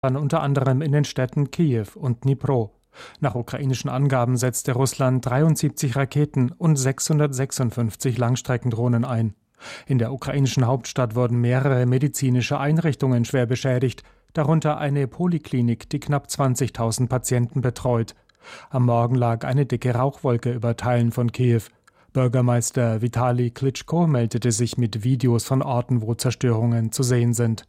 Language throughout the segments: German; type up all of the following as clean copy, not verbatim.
unter anderem in den Städten Kiew und Dnipro. Nach ukrainischen Angaben setzte Russland 73 Raketen und 656 Langstreckendrohnen ein. In der ukrainischen Hauptstadt wurden mehrere medizinische Einrichtungen schwer beschädigt, darunter eine Poliklinik, die knapp 20.000 Patienten betreut. Am Morgen lag eine dicke Rauchwolke über Teilen von Kiew. Bürgermeister Vitali Klitschko meldete sich mit Videos von Orten, wo Zerstörungen zu sehen sind.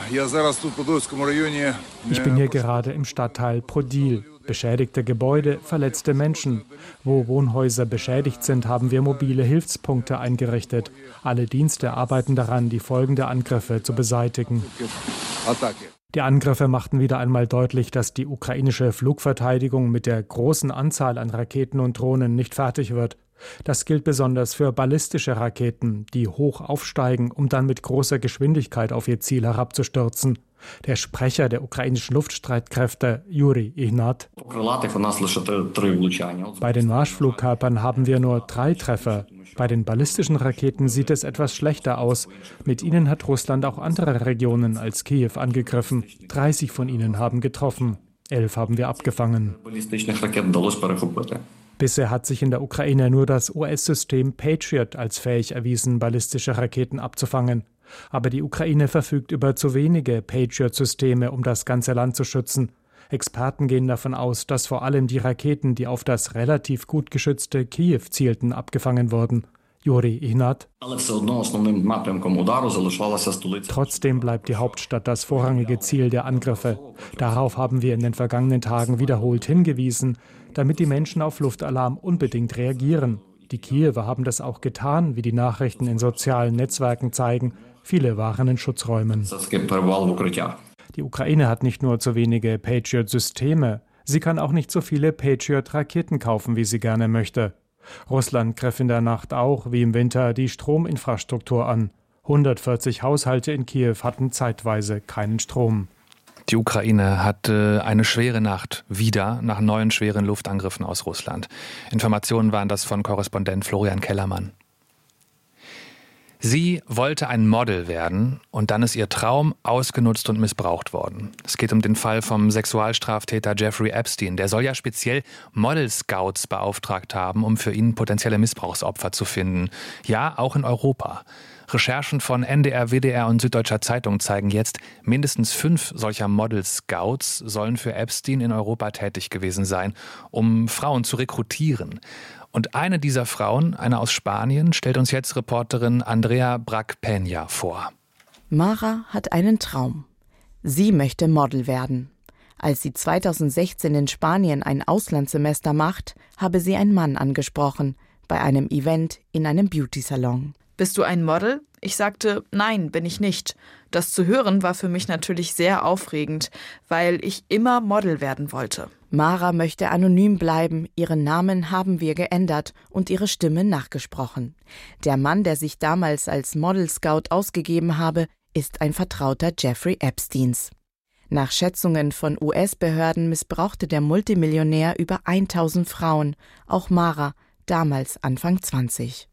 Ich bin hier gerade im Stadtteil Podil. Beschädigte Gebäude, verletzte Menschen. Wo Wohnhäuser beschädigt sind, haben wir mobile Hilfspunkte eingerichtet. Alle Dienste arbeiten daran, die Folgen der Angriffe zu beseitigen. Die Angriffe machten wieder einmal deutlich, dass die ukrainische Flugverteidigung mit der großen Anzahl an Raketen und Drohnen nicht fertig wird. Das gilt besonders für ballistische Raketen, die hoch aufsteigen, um dann mit großer Geschwindigkeit auf ihr Ziel herabzustürzen. Der Sprecher der ukrainischen Luftstreitkräfte, Juri Ihnat: Bei den Marschflugkörpern haben wir nur 3 Treffer. Bei den ballistischen Raketen sieht es etwas schlechter aus. Mit ihnen hat Russland auch andere Regionen als Kiew angegriffen. 30 von ihnen haben getroffen. 11 haben wir abgefangen. Bisher hat sich in der Ukraine nur das US-System Patriot als fähig erwiesen, ballistische Raketen abzufangen. Aber die Ukraine verfügt über zu wenige Patriot-Systeme, um das ganze Land zu schützen. Experten gehen davon aus, dass vor allem die Raketen, die auf das relativ gut geschützte Kiew zielten, abgefangen wurden. Juri Ihnat: Trotzdem bleibt die Hauptstadt das vorrangige Ziel der Angriffe. Darauf haben wir in den vergangenen Tagen wiederholt hingewiesen, damit die Menschen auf Luftalarm unbedingt reagieren. Die Kiewer haben das auch getan, wie die Nachrichten in sozialen Netzwerken zeigen. Viele waren in Schutzräumen. Die Ukraine hat nicht nur zu wenige Patriot-Systeme, sie kann auch nicht so viele Patriot-Raketen kaufen, wie sie gerne möchte. Russland griff in der Nacht auch, wie im Winter, die Strominfrastruktur an. 140 Haushalte in Kiew hatten zeitweise keinen Strom. Die Ukraine hatte eine schwere Nacht wieder nach neuen schweren Luftangriffen aus Russland. Informationen waren das von Korrespondent Florian Kellermann. Sie wollte ein Model werden und dann ist ihr Traum ausgenutzt und missbraucht worden. Es geht um den Fall vom Sexualstraftäter Jeffrey Epstein. Der soll ja speziell Model-Scouts beauftragt haben, um für ihn potenzielle Missbrauchsopfer zu finden. Ja, auch in Europa. Recherchen von NDR, WDR und Süddeutscher Zeitung zeigen jetzt, mindestens 5 solcher Model-Scouts sollen für Epstein in Europa tätig gewesen sein, um Frauen zu rekrutieren. Und eine dieser Frauen, eine aus Spanien, stellt uns jetzt Reporterin Andrea Brack-Peña vor. Mara hat einen Traum. Sie möchte Model werden. Als sie 2016 in Spanien ein Auslandssemester macht, habe sie einen Mann angesprochen, bei einem Event in einem Beauty-Salon. Bist du ein Model? Ich sagte, nein, bin ich nicht. Das zu hören war für mich natürlich sehr aufregend, weil ich immer Model werden wollte. Mara möchte anonym bleiben, ihren Namen haben wir geändert und ihre Stimme nachgesprochen. Der Mann, der sich damals als Model-Scout ausgegeben habe, ist ein Vertrauter Jeffrey Epsteins. Nach Schätzungen von US-Behörden missbrauchte der Multimillionär über 1000 Frauen, auch Mara, damals Anfang 20.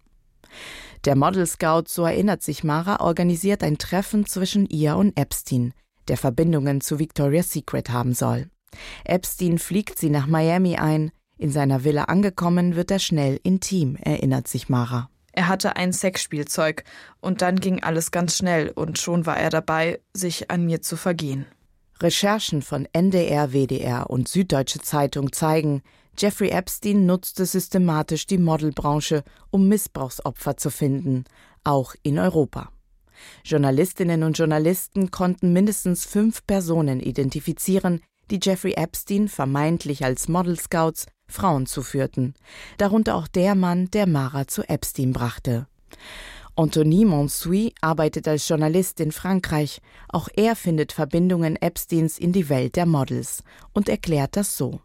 Der Model Scout, so erinnert sich Mara, organisiert ein Treffen zwischen ihr und Epstein, der Verbindungen zu Victoria's Secret haben soll. Epstein fliegt sie nach Miami ein. In seiner Villa angekommen, wird er schnell intim, erinnert sich Mara. Er hatte ein Sexspielzeug und dann ging alles ganz schnell und schon war er dabei, sich an mir zu vergehen. Recherchen von NDR, WDR und Süddeutsche Zeitung zeigen, Jeffrey Epstein nutzte systematisch die Modelbranche, um Missbrauchsopfer zu finden, auch in Europa. Journalistinnen und Journalisten konnten mindestens 5 Personen identifizieren, die Jeffrey Epstein vermeintlich als Model-Scouts Frauen zuführten, darunter auch der Mann, der Mara zu Epstein brachte. Anthony Monsuy arbeitet als Journalist in Frankreich. Auch er findet Verbindungen Epsteins in die Welt der Models und erklärt das so.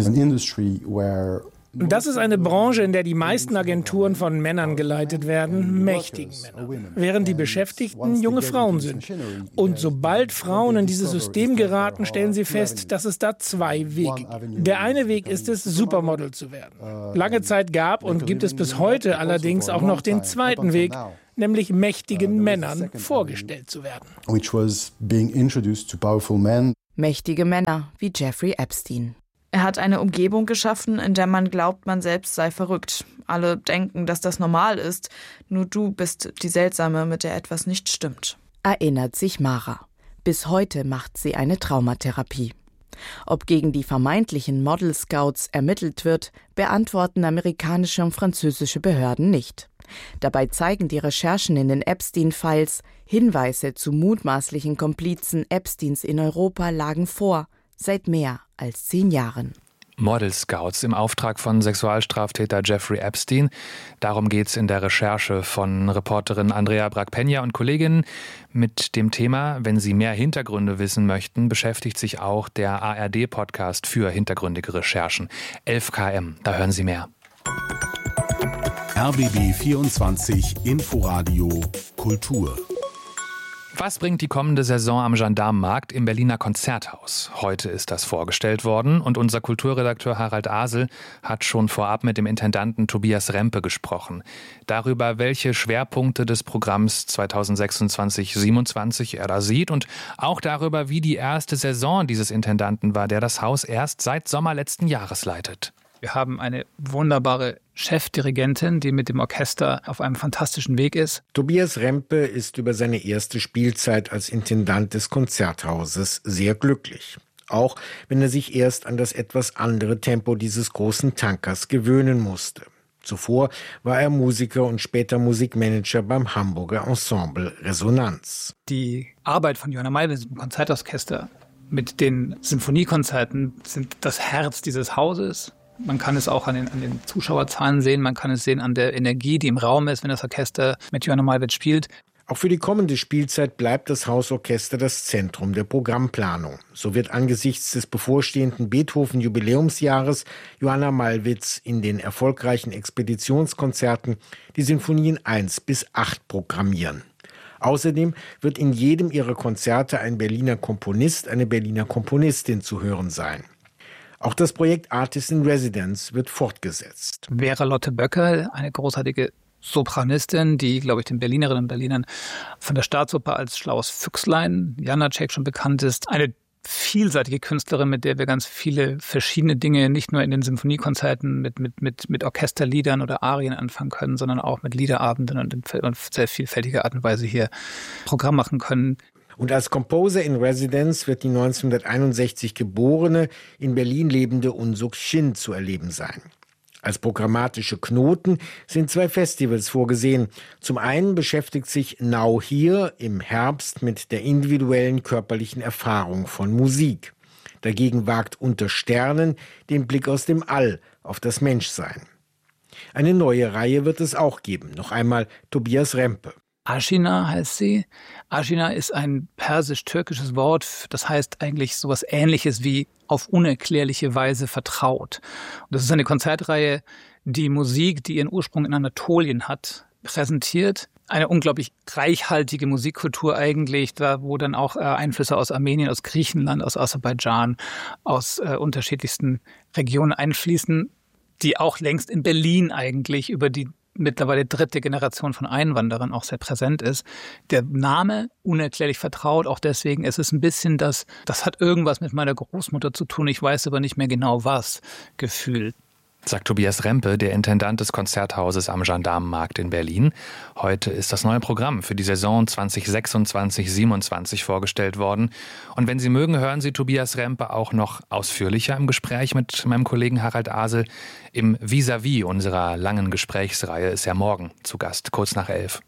Das ist eine Branche, in der die meisten Agenturen von Männern geleitet werden, mächtigen Männern, während die Beschäftigten junge Frauen sind. Und sobald Frauen in dieses System geraten, stellen sie fest, dass es da 2 Wege gibt. Der eine Weg ist es, Supermodel zu werden. Lange Zeit gab und gibt es bis heute allerdings auch noch den zweiten Weg, nämlich mächtigen Männern vorgestellt zu werden. Mächtige Männer wie Jeffrey Epstein. Er hat eine Umgebung geschaffen, in der man glaubt, man selbst sei verrückt. Alle denken, dass das normal ist. Nur du bist die Seltsame, mit der etwas nicht stimmt. Erinnert sich Mara. Bis heute macht sie eine Traumatherapie. Ob gegen die vermeintlichen Model Scouts ermittelt wird, beantworten amerikanische und französische Behörden nicht. Dabei zeigen die Recherchen in den Epstein-Files, Hinweise zu mutmaßlichen Komplizen Epsteins in Europa lagen vor, seit mehr als 10 Jahren. Model Scouts im Auftrag von Sexualstraftäter Jeffrey Epstein. Darum geht es in der Recherche von Reporterin Andrea Bragg-Peña und Kolleginnen. Mit dem Thema, wenn Sie mehr Hintergründe wissen möchten, beschäftigt sich auch der ARD-Podcast für hintergründige Recherchen. 11KM, da hören Sie mehr. RBB 24 Inforadio Kultur. Was bringt die kommende Saison am Gendarmenmarkt im Berliner Konzerthaus? Heute ist das vorgestellt worden und unser Kulturredakteur Harald Asel hat schon vorab mit dem Intendanten Tobias Rempe gesprochen. Darüber, welche Schwerpunkte des Programms 2026/27 er da sieht und auch darüber, wie die erste Saison dieses Intendanten war, der das Haus erst seit Sommer letzten Jahres leitet. Wir haben eine wunderbare Chefdirigentin, die mit dem Orchester auf einem fantastischen Weg ist. Tobias Rempe ist über seine erste Spielzeit als Intendant des Konzerthauses sehr glücklich. Auch wenn er sich erst an das etwas andere Tempo dieses großen Tankers gewöhnen musste. Zuvor war er Musiker und später Musikmanager beim Hamburger Ensemble Resonanz. Die Arbeit von Johanna Malwitz im Konzertorchester mit den Sinfoniekonzerten sind das Herz dieses Hauses. Man kann es auch an den Zuschauerzahlen sehen, man kann es sehen an der Energie, die im Raum ist, wenn das Orchester mit Johanna Malwitz spielt. Auch für die kommende Spielzeit bleibt das Hausorchester das Zentrum der Programmplanung. So wird angesichts des bevorstehenden Beethoven-Jubiläumsjahres Johanna Malwitz in den erfolgreichen Expeditionskonzerten die Sinfonien 1 bis 8 programmieren. Außerdem wird in jedem ihrer Konzerte ein Berliner Komponist, eine Berliner Komponistin zu hören sein. Auch das Projekt Artist in Residence wird fortgesetzt. Vera Lotte Böckerl, eine großartige Sopranistin, die, glaube ich, den Berlinerinnen und Berlinern von der Staatsoper als schlaues Füchslein, Janáček, schon bekannt ist. Eine vielseitige Künstlerin, mit der wir ganz viele verschiedene Dinge nicht nur in den Symphoniekonzerten mit Orchesterliedern oder Arien anfangen können, sondern auch mit Liederabenden und in sehr vielfältiger Art und Weise hier Programm machen können. Und als Composer in Residence wird die 1961 geborene, in Berlin lebende Unsuk Chin zu erleben sein. Als programmatische Knoten sind 2 Festivals vorgesehen. Zum einen beschäftigt sich Now Here im Herbst mit der individuellen körperlichen Erfahrung von Musik. Dagegen wagt Unter Sternen den Blick aus dem All auf das Menschsein. Eine neue Reihe wird es auch geben. Noch einmal Tobias Rempe. Aşina heißt sie. Aşina ist ein persisch-türkisches Wort, das heißt eigentlich sowas Ähnliches wie auf unerklärliche Weise vertraut. Und das ist eine Konzertreihe, die Musik, die ihren Ursprung in Anatolien hat, präsentiert. Eine unglaublich reichhaltige Musikkultur eigentlich, da wo dann auch Einflüsse aus Armenien, aus Griechenland, aus Aserbaidschan, aus unterschiedlichsten Regionen einfließen, die auch längst in Berlin eigentlich über die mittlerweile 3. Generation von Einwanderern auch sehr präsent ist. Der Name unerklärlich vertraut, auch deswegen, es ist ein bisschen das hat irgendwas mit meiner Großmutter zu tun, ich weiß aber nicht mehr genau was, Gefühl. Sagt Tobias Rempe, der Intendant des Konzerthauses am Gendarmenmarkt in Berlin. Heute ist das neue Programm für die Saison 2026/27 vorgestellt worden. Und wenn Sie mögen, hören Sie Tobias Rempe auch noch ausführlicher im Gespräch mit meinem Kollegen Harald Asel. Im Vis-à-vis unserer langen Gesprächsreihe ist er morgen zu Gast, kurz nach 11.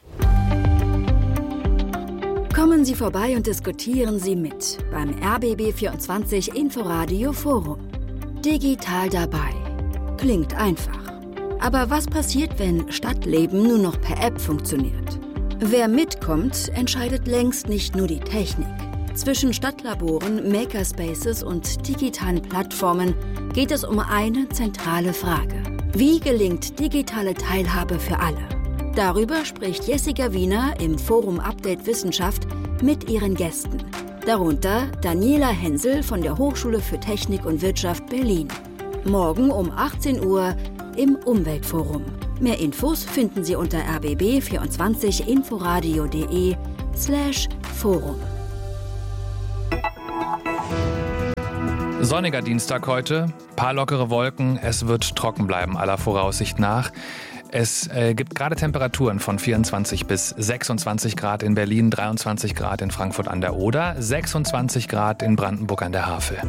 Kommen Sie vorbei und diskutieren Sie mit beim RBB24 Inforadio Forum. Digital dabei. Klingt einfach. Aber was passiert, wenn Stadtleben nur noch per App funktioniert? Wer mitkommt, entscheidet längst nicht nur die Technik. Zwischen Stadtlaboren, Makerspaces und digitalen Plattformen geht es um eine zentrale Frage. Wie gelingt digitale Teilhabe für alle? Darüber spricht Jessica Wiener im Forum Update Wissenschaft mit ihren Gästen. Darunter Daniela Hensel von der Hochschule für Technik und Wirtschaft Berlin. Morgen um 18 Uhr im Umweltforum. Mehr Infos finden Sie unter rbb24inforadio.de/forum. Sonniger Dienstag heute, paar lockere Wolken, es wird trocken bleiben aller Voraussicht nach. Es gibt gerade Temperaturen von 24 bis 26 Grad in Berlin, 23 Grad in Frankfurt an der Oder, 26 Grad in Brandenburg an der Havel.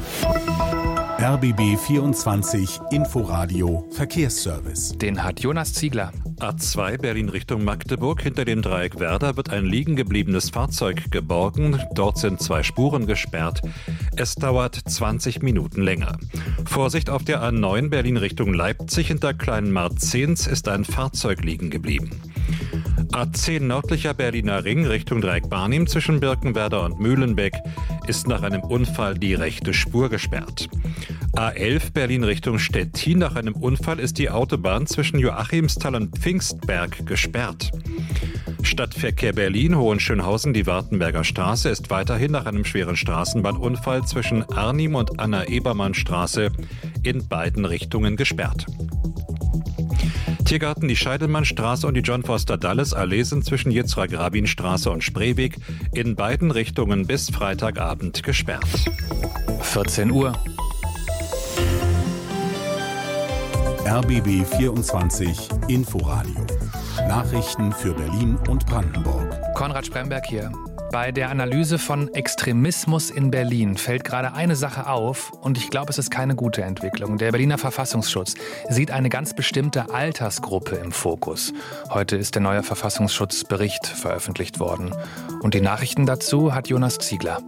RBB 24 Inforadio Verkehrsservice. Den hat Jonas Ziegler. A2 Berlin Richtung Magdeburg. Hinter dem Dreieck Werder wird ein liegen gebliebenes Fahrzeug geborgen. Dort sind 2 Spuren gesperrt. Es dauert 20 Minuten länger. Vorsicht auf der A9 Berlin Richtung Leipzig. Hinter Kleinmarzens ist ein Fahrzeug liegen geblieben. A10 nördlicher Berliner Ring Richtung Dreieck Barnim zwischen Birkenwerder und Mühlenbeck ist nach einem Unfall die rechte Spur gesperrt. A11 Berlin Richtung Stettin. Nach einem Unfall ist die Autobahn zwischen Joachimsthal und Pfingstberg gesperrt. Stadtverkehr Berlin, Hohenschönhausen, die Wartenberger Straße ist weiterhin nach einem schweren Straßenbahnunfall zwischen Arnim und Anna-Ebermann-Straße in beiden Richtungen gesperrt. Tiergarten, die Scheidelmannstraße und die John-Foster-Dulles-Allee sind zwischen Yitzhak-Rabin-Straße und Spreeweg in beiden Richtungen bis Freitagabend gesperrt. 14 Uhr. RBB 24 Inforadio. Nachrichten für Berlin und Brandenburg. Konrad Spremberg hier. Bei der Analyse von Extremismus in Berlin fällt gerade eine Sache auf und ich glaube, es ist keine gute Entwicklung. Der Berliner Verfassungsschutz sieht eine ganz bestimmte Altersgruppe im Fokus. Heute ist der neue Verfassungsschutzbericht veröffentlicht worden. Und die Nachrichten dazu hat Jonas Ziegler.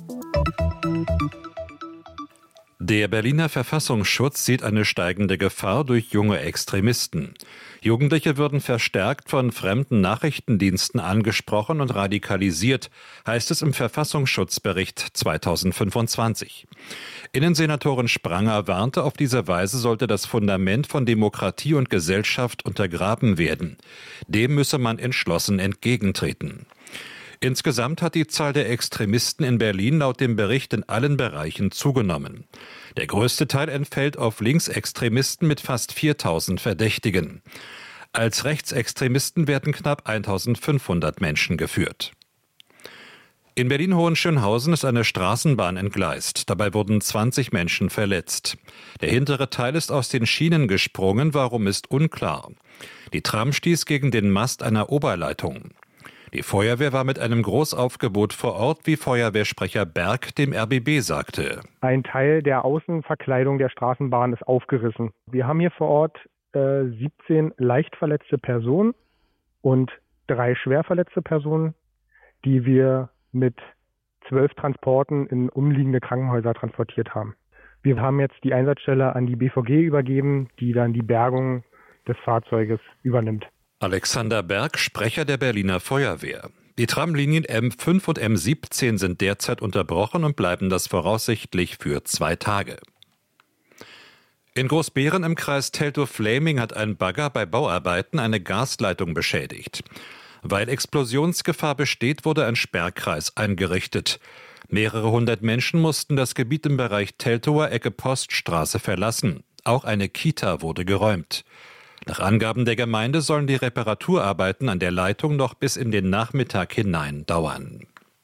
Der Berliner Verfassungsschutz sieht eine steigende Gefahr durch junge Extremisten. Jugendliche würden verstärkt von fremden Nachrichtendiensten angesprochen und radikalisiert, heißt es im Verfassungsschutzbericht 2025. Innensenatorin Spranger warnte, auf diese Weise sollte das Fundament von Demokratie und Gesellschaft untergraben werden. Dem müsse man entschlossen entgegentreten. Insgesamt hat die Zahl der Extremisten in Berlin laut dem Bericht in allen Bereichen zugenommen. Der größte Teil entfällt auf Linksextremisten mit fast 4.000 Verdächtigen. Als Rechtsextremisten werden knapp 1.500 Menschen geführt. In Berlin-Hohenschönhausen ist eine Straßenbahn entgleist. Dabei wurden 20 Menschen verletzt. Der hintere Teil ist aus den Schienen gesprungen, warum ist unklar. Die Tram stieß gegen den Mast einer Oberleitung. Die Feuerwehr war mit einem Großaufgebot vor Ort, wie Feuerwehrsprecher Berg dem RBB sagte. Ein Teil der Außenverkleidung der Straßenbahn ist aufgerissen. Wir haben hier vor Ort 17 leicht verletzte Personen und 3 schwer verletzte Personen, die wir mit 12 Transporten in umliegende Krankenhäuser transportiert haben. Wir haben jetzt die Einsatzstelle an die BVG übergeben, die dann die Bergung des Fahrzeuges übernimmt. Alexander Berg, Sprecher der Berliner Feuerwehr. Die Tramlinien M5 und M17 sind derzeit unterbrochen und bleiben das voraussichtlich für 2 Tage. In Großbeeren im Kreis Teltow-Fläming hat ein Bagger bei Bauarbeiten eine Gasleitung beschädigt. Weil Explosionsgefahr besteht, wurde ein Sperrkreis eingerichtet. Mehrere hundert Menschen mussten das Gebiet im Bereich Teltower Ecke Poststraße verlassen. Auch eine Kita wurde geräumt. Nach Angaben der Gemeinde sollen die Reparaturarbeiten an der Leitung noch bis in den Nachmittag hinein dauern.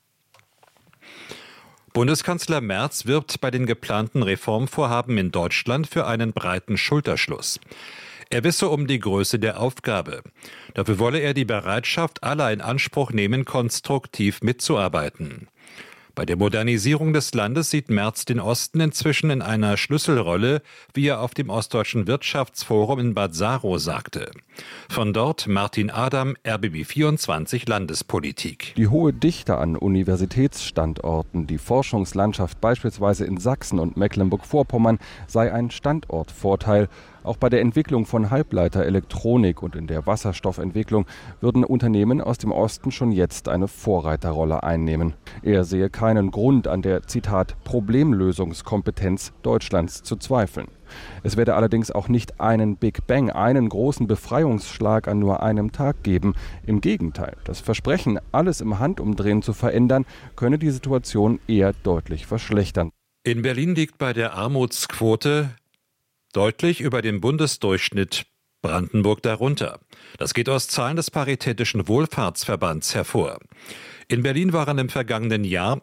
Bundeskanzler Merz wirbt bei den geplanten Reformvorhaben in Deutschland für einen breiten Schulterschluss. Er wisse um die Größe der Aufgabe. Dafür wolle er die Bereitschaft aller in Anspruch nehmen, konstruktiv mitzuarbeiten. Bei der Modernisierung des Landes sieht Merz den Osten inzwischen in einer Schlüsselrolle, wie er auf dem Ostdeutschen Wirtschaftsforum in Bad Saro sagte. Von dort Martin Adam, RBB 24 Landespolitik. Die hohe Dichte an Universitätsstandorten, die Forschungslandschaft beispielsweise in Sachsen und Mecklenburg-Vorpommern sei ein Standortvorteil. Auch bei der Entwicklung von Halbleiterelektronik und in der Wasserstoffentwicklung würden Unternehmen aus dem Osten schon jetzt eine Vorreiterrolle einnehmen. Er sehe keinen Grund an der, Zitat, Problemlösungskompetenz Deutschlands zu zweifeln. Es werde allerdings auch nicht einen Big Bang, einen großen Befreiungsschlag an nur einem Tag geben. Im Gegenteil, das Versprechen, alles im Handumdrehen zu verändern, könne die Situation eher deutlich verschlechtern. In Berlin liegt bei der Armutsquote deutlich über dem Bundesdurchschnitt, Brandenburg darunter. Das geht aus Zahlen des Paritätischen Wohlfahrtsverbands hervor. In Berlin waren im vergangenen Jahr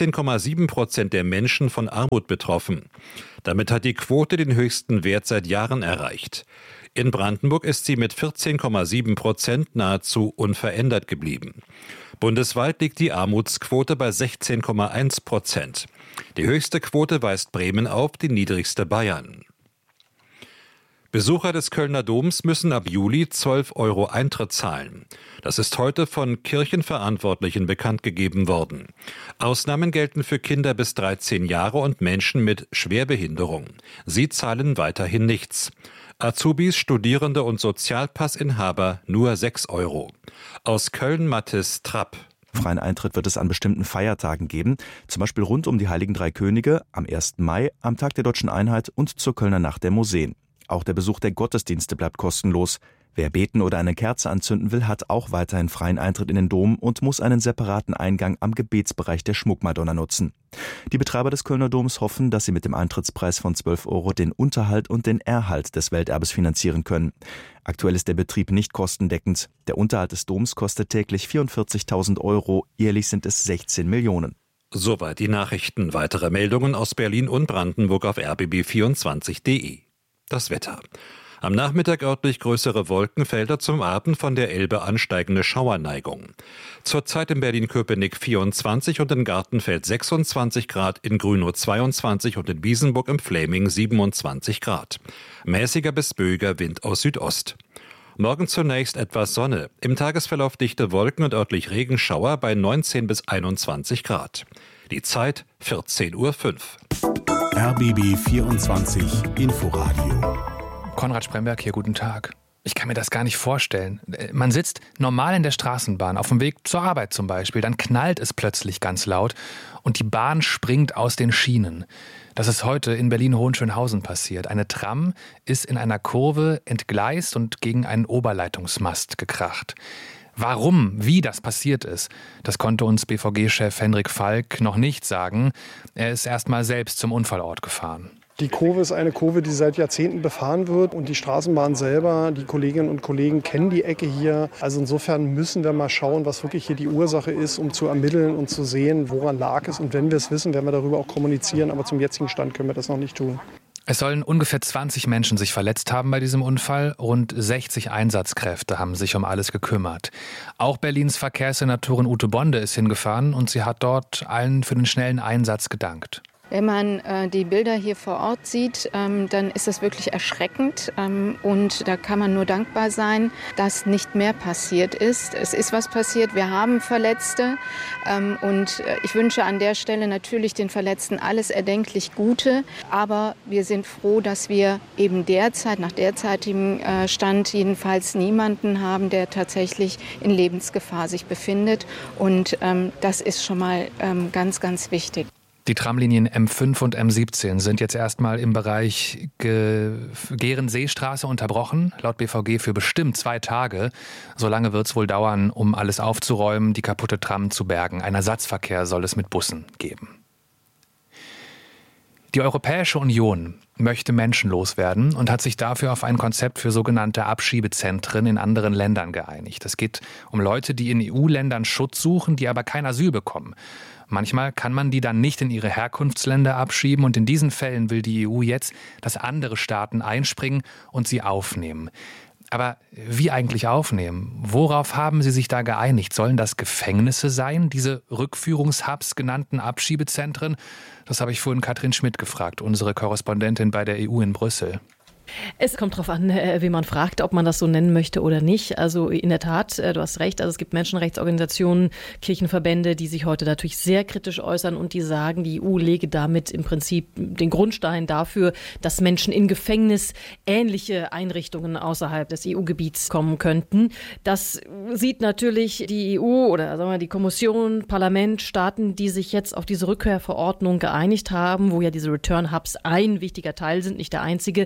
18,7% der Menschen von Armut betroffen. Damit hat die Quote den höchsten Wert seit Jahren erreicht. In Brandenburg ist sie mit 14,7% nahezu unverändert geblieben. Bundesweit liegt die Armutsquote bei 16,1%. Die höchste Quote weist Bremen auf, die niedrigste Bayern. Besucher des Kölner Doms müssen ab Juli 12 € Eintritt zahlen. Das ist heute von Kirchenverantwortlichen bekannt gegeben worden. Ausnahmen gelten für Kinder bis 13 Jahre und Menschen mit Schwerbehinderung. Sie zahlen weiterhin nichts. Azubis, Studierende und Sozialpassinhaber nur 6 €. Aus Köln Mathis Trapp. Freien Eintritt wird es an bestimmten Feiertagen geben, zum Beispiel rund um die Heiligen Drei Könige, am 1. Mai, am Tag der Deutschen Einheit und zur Kölner Nacht der Museen. Auch der Besuch der Gottesdienste bleibt kostenlos. Wer beten oder eine Kerze anzünden will, hat auch weiterhin freien Eintritt in den Dom und muss einen separaten Eingang am Gebetsbereich der Schmuckmadonna nutzen. Die Betreiber des Kölner Doms hoffen, dass sie mit dem Eintrittspreis von 12 € den Unterhalt und den Erhalt des Welterbes finanzieren können. Aktuell ist der Betrieb nicht kostendeckend. Der Unterhalt des Doms kostet täglich 44.000 €, jährlich sind es 16 Millionen. Soweit die Nachrichten. Weitere Meldungen aus Berlin und Brandenburg auf rbb24.de. Das Wetter. Am Nachmittag örtlich größere Wolkenfelder, zum Abend von der Elbe ansteigende Schauerneigung. Zurzeit in Berlin-Köpenick 24 und in Gartenfeld 26 Grad, in Grünow 22 und in Biesenburg im Fläming 27 Grad. Mäßiger bis böiger Wind aus Südost. Morgen zunächst etwas Sonne, im Tagesverlauf dichte Wolken und örtlich Regenschauer bei 19 bis 21 Grad. Die Zeit 14:05 Uhr. RBB 24 Inforadio. Konrad Spremberg hier, guten Tag. Ich kann mir das gar nicht vorstellen. Man sitzt normal in der Straßenbahn, auf dem Weg zur Arbeit zum Beispiel, dann knallt es plötzlich ganz laut und die Bahn springt aus den Schienen. Das ist heute in Berlin-Hohenschönhausen passiert. Eine Tram ist in einer Kurve entgleist und gegen einen Oberleitungsmast gekracht. Warum, wie das passiert ist, das konnte uns BVG-Chef Henrik Falk noch nicht sagen. Er ist erst mal selbst zum Unfallort gefahren. Die Kurve ist eine Kurve, die seit Jahrzehnten befahren wird und die Straßenbahn selber, die Kolleginnen und Kollegen kennen die Ecke hier. Also insofern müssen wir mal schauen, was wirklich hier die Ursache ist, um zu ermitteln und zu sehen, woran lag es. Und wenn wir es wissen, werden wir darüber auch kommunizieren. Aber zum jetzigen Stand können wir das noch nicht tun. Es sollen ungefähr 20 Menschen sich verletzt haben bei diesem Unfall. Rund 60 Einsatzkräfte haben sich um alles gekümmert. Auch Berlins Verkehrssenatorin Ute Bonde ist hingefahren und sie hat dort allen für den schnellen Einsatz gedankt. Wenn man die Bilder hier vor Ort sieht, dann ist das wirklich erschreckend. Und da kann man nur dankbar sein, dass nicht mehr passiert ist. Es ist was passiert, wir haben Verletzte. Und ich wünsche an der Stelle natürlich den Verletzten alles erdenklich Gute. Aber wir sind froh, dass wir eben derzeit, nach derzeitigem Stand jedenfalls niemanden haben, der tatsächlich in Lebensgefahr sich befindet. Und das ist schon mal ganz, ganz wichtig. Die Tramlinien M5 und M17 sind jetzt erstmal im Bereich Gehrenseestraße unterbrochen, laut BVG für bestimmt 2 Tage. So lange wird es wohl dauern, um alles aufzuräumen, die kaputte Tram zu bergen. Ein Ersatzverkehr soll es mit Bussen geben. Die Europäische Union möchte menschenlos werden und hat sich dafür auf ein Konzept für sogenannte Abschiebezentren in anderen Ländern geeinigt. Es geht um Leute, die in EU-Ländern Schutz suchen, die aber kein Asyl bekommen. Manchmal kann man die dann nicht in ihre Herkunftsländer abschieben und in diesen Fällen will die EU jetzt, dass andere Staaten einspringen und sie aufnehmen. Aber wie eigentlich aufnehmen? Worauf haben sie sich da geeinigt? Sollen das Gefängnisse sein, diese Rückführungshubs genannten Abschiebezentren? Das habe ich vorhin Katrin Schmidt gefragt, unsere Korrespondentin bei der EU in Brüssel. Es kommt darauf an, wie man fragt, ob man das so nennen möchte oder nicht. Also in der Tat, du hast recht, also es gibt Menschenrechtsorganisationen, Kirchenverbände, die sich heute natürlich sehr kritisch äußern und die sagen, die EU lege damit im Prinzip den Grundstein dafür, dass Menschen in Gefängnis ähnliche Einrichtungen außerhalb des EU-Gebiets kommen könnten. Das sieht natürlich die EU oder sagen wir die Kommission, Parlament, Staaten, die sich jetzt auf diese Rückkehrverordnung geeinigt haben, wo ja diese Return Hubs ein wichtiger Teil sind, nicht der einzige. Die sehen das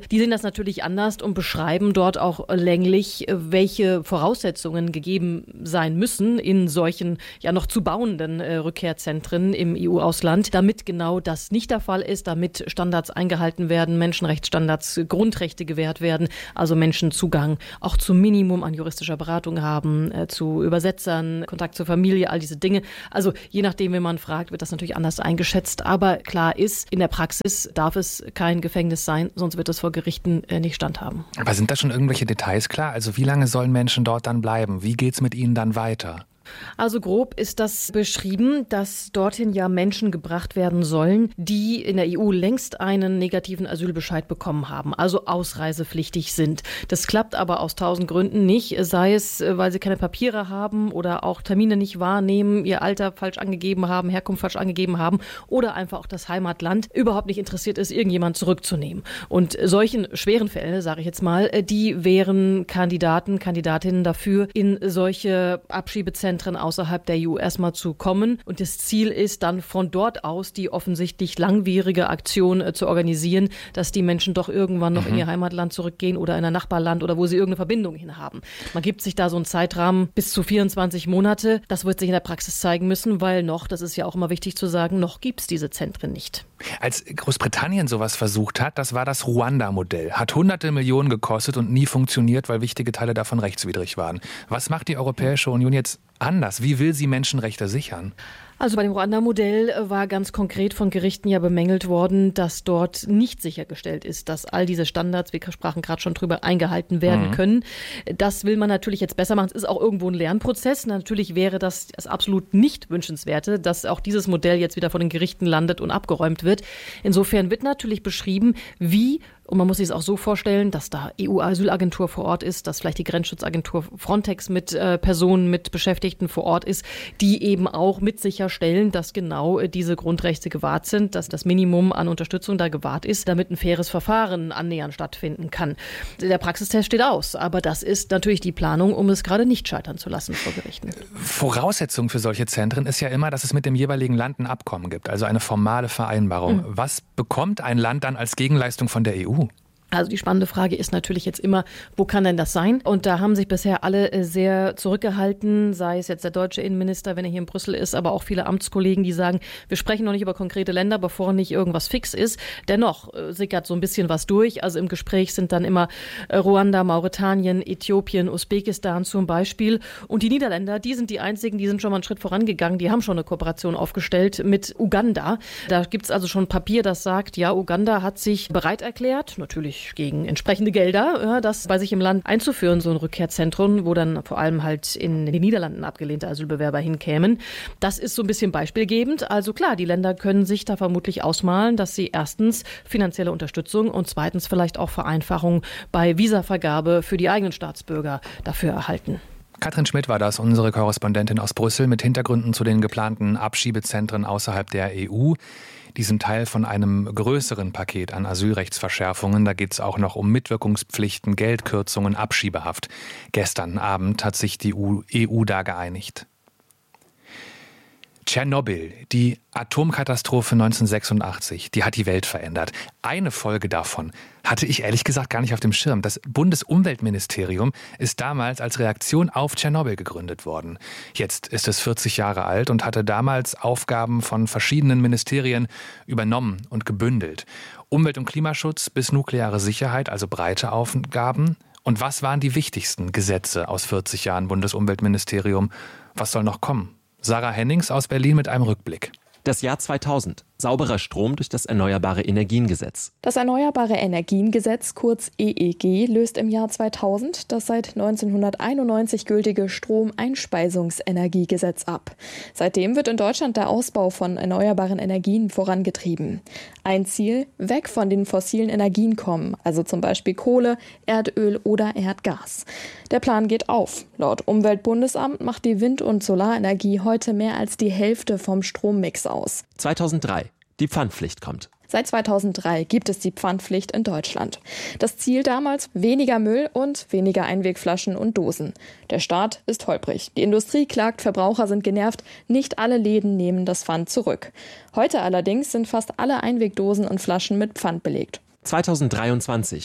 natürlich anders und beschreiben dort auch länglich, welche Voraussetzungen gegeben sein müssen in solchen ja noch zu bauenden Rückkehrzentren im EU-Ausland, damit genau das nicht der Fall ist, damit Standards eingehalten werden, Menschenrechtsstandards, Grundrechte gewährt werden, also Menschen Zugang auch zum Minimum an juristischer Beratung haben, zu Übersetzern, Kontakt zur Familie, all diese Dinge. Also je nachdem, wen man fragt, wird das natürlich anders eingeschätzt. Aber klar ist, in der Praxis darf es kein Gefängnis sein, sonst wird es vor Gerichten nicht standhaben. Aber sind da schon irgendwelche Details klar? Also wie lange sollen Menschen dort dann bleiben? Wie geht's mit ihnen dann weiter? Also grob ist das beschrieben, dass dorthin ja Menschen gebracht werden sollen, die in der EU längst einen negativen Asylbescheid bekommen haben, also ausreisepflichtig sind. Das klappt aber aus 1000 Gründen nicht, sei es, weil sie keine Papiere haben oder auch Termine nicht wahrnehmen, ihr Alter falsch angegeben haben, Herkunft falsch angegeben haben oder einfach auch das Heimatland überhaupt nicht interessiert ist, irgendjemand zurückzunehmen. Und solchen schweren Fällen, sage ich jetzt mal, die wären Kandidatinnen dafür, in solche Abschiebezentren außerhalb der EU erstmal zu kommen. Und das Ziel ist dann von dort aus die offensichtlich langwierige Aktion zu organisieren, dass die Menschen doch irgendwann noch in ihr Heimatland zurückgehen oder in ein Nachbarland oder wo sie irgendeine Verbindung hin haben. Man gibt sich da so einen Zeitrahmen bis zu 24 Monate. Das wird sich in der Praxis zeigen müssen, weil noch, das ist ja auch immer wichtig zu sagen, noch gibt es diese Zentren nicht. Als Großbritannien sowas versucht hat, das war das Ruanda-Modell. Hat hunderte Millionen gekostet und nie funktioniert, weil wichtige Teile davon rechtswidrig waren. Was macht die Europäische Union jetzt anders? Wie will sie Menschenrechte sichern? Also bei dem Ruanda-Modell war ganz konkret von Gerichten ja bemängelt worden, dass dort nicht sichergestellt ist, dass all diese Standards, wir sprachen gerade schon drüber, eingehalten werden können. Das will man natürlich jetzt besser machen. Es ist auch irgendwo ein Lernprozess. Natürlich wäre das absolut nicht Wünschenswerte, dass auch dieses Modell jetzt wieder von den Gerichten landet und abgeräumt wird. Insofern wird natürlich beschrieben, wie. Und man muss sich es auch so vorstellen, dass da EU-Asylagentur vor Ort ist, dass vielleicht die Grenzschutzagentur Frontex mit Personen, mit Beschäftigten vor Ort ist, die eben auch mit sicherstellen, dass genau diese Grundrechte gewahrt sind, dass das Minimum an Unterstützung da gewahrt ist, damit ein faires Verfahren annähernd stattfinden kann. Der Praxistest steht aus, aber das ist natürlich die Planung, um es gerade nicht scheitern zu lassen vor Gerichten. Voraussetzung für solche Zentren ist ja immer, dass es mit dem jeweiligen Land ein Abkommen gibt, also eine formale Vereinbarung. Was bekommt ein Land dann als Gegenleistung von der EU? Also die spannende Frage ist natürlich jetzt immer, wo kann denn das sein? Und da haben sich bisher alle sehr zurückgehalten, sei es jetzt der deutsche Innenminister, wenn er hier in Brüssel ist, aber auch viele Amtskollegen, die sagen, wir sprechen noch nicht über konkrete Länder, bevor nicht irgendwas fix ist. Dennoch sickert so ein bisschen was durch. Also im Gespräch sind dann immer Ruanda, Mauretanien, Äthiopien, Usbekistan zum Beispiel. Und die Niederländer, die sind die einzigen, die sind schon mal einen Schritt vorangegangen. Die haben schon eine Kooperation aufgestellt mit Uganda. Da gibt es also schon ein Papier, das sagt, ja, Uganda hat sich bereit erklärt, natürlich gegen entsprechende Gelder, das bei sich im Land einzuführen, so ein Rückkehrzentrum, wo dann vor allem halt in den Niederlanden abgelehnte Asylbewerber hinkämen. Das ist so ein bisschen beispielgebend. Also klar, die Länder können sich da vermutlich ausmalen, dass sie erstens finanzielle Unterstützung und zweitens vielleicht auch Vereinfachung bei Visavergabe für die eigenen Staatsbürger dafür erhalten. Katrin Schmidt war das, unsere Korrespondentin aus Brüssel, mit Hintergründen zu den geplanten Abschiebezentren außerhalb der EU. Die sind Teil von einem größeren Paket an Asylrechtsverschärfungen. Da geht es auch noch um Mitwirkungspflichten, Geldkürzungen, Abschiebehaft. Gestern Abend hat sich die EU da geeinigt. Tschernobyl, die Atomkatastrophe 1986, die hat die Welt verändert. Eine Folge davon hatte ich ehrlich gesagt gar nicht auf dem Schirm. Das Bundesumweltministerium ist damals als Reaktion auf Tschernobyl gegründet worden. Jetzt ist es 40 Jahre alt und hatte damals Aufgaben von verschiedenen Ministerien übernommen und gebündelt. Umwelt- und Klimaschutz bis nukleare Sicherheit, also breite Aufgaben. Und was waren die wichtigsten Gesetze aus 40 Jahren Bundesumweltministerium? Was soll noch kommen? Sarah Hennings aus Berlin mit einem Rückblick. Das Jahr 2000. Sauberer Strom durch das Erneuerbare Energiengesetz. Das Erneuerbare Energiengesetz, kurz EEG, löst im Jahr 2000 das seit 1991 gültige Stromeinspeisungsenergiegesetz ab. Seitdem wird in Deutschland der Ausbau von erneuerbaren Energien vorangetrieben. Ein Ziel: weg von den fossilen Energien kommen, also zum Beispiel Kohle, Erdöl oder Erdgas. Der Plan geht auf. Laut Umweltbundesamt macht die Wind- und Solarenergie heute mehr als die Hälfte vom Strommix aus. 2003. Die Pfandpflicht kommt. Seit 2003 gibt es die Pfandpflicht in Deutschland. Das Ziel damals: weniger Müll und weniger Einwegflaschen und Dosen. Der Start ist holprig. Die Industrie klagt, Verbraucher sind genervt. Nicht alle Läden nehmen das Pfand zurück. Heute allerdings sind fast alle Einwegdosen und Flaschen mit Pfand belegt. 2023.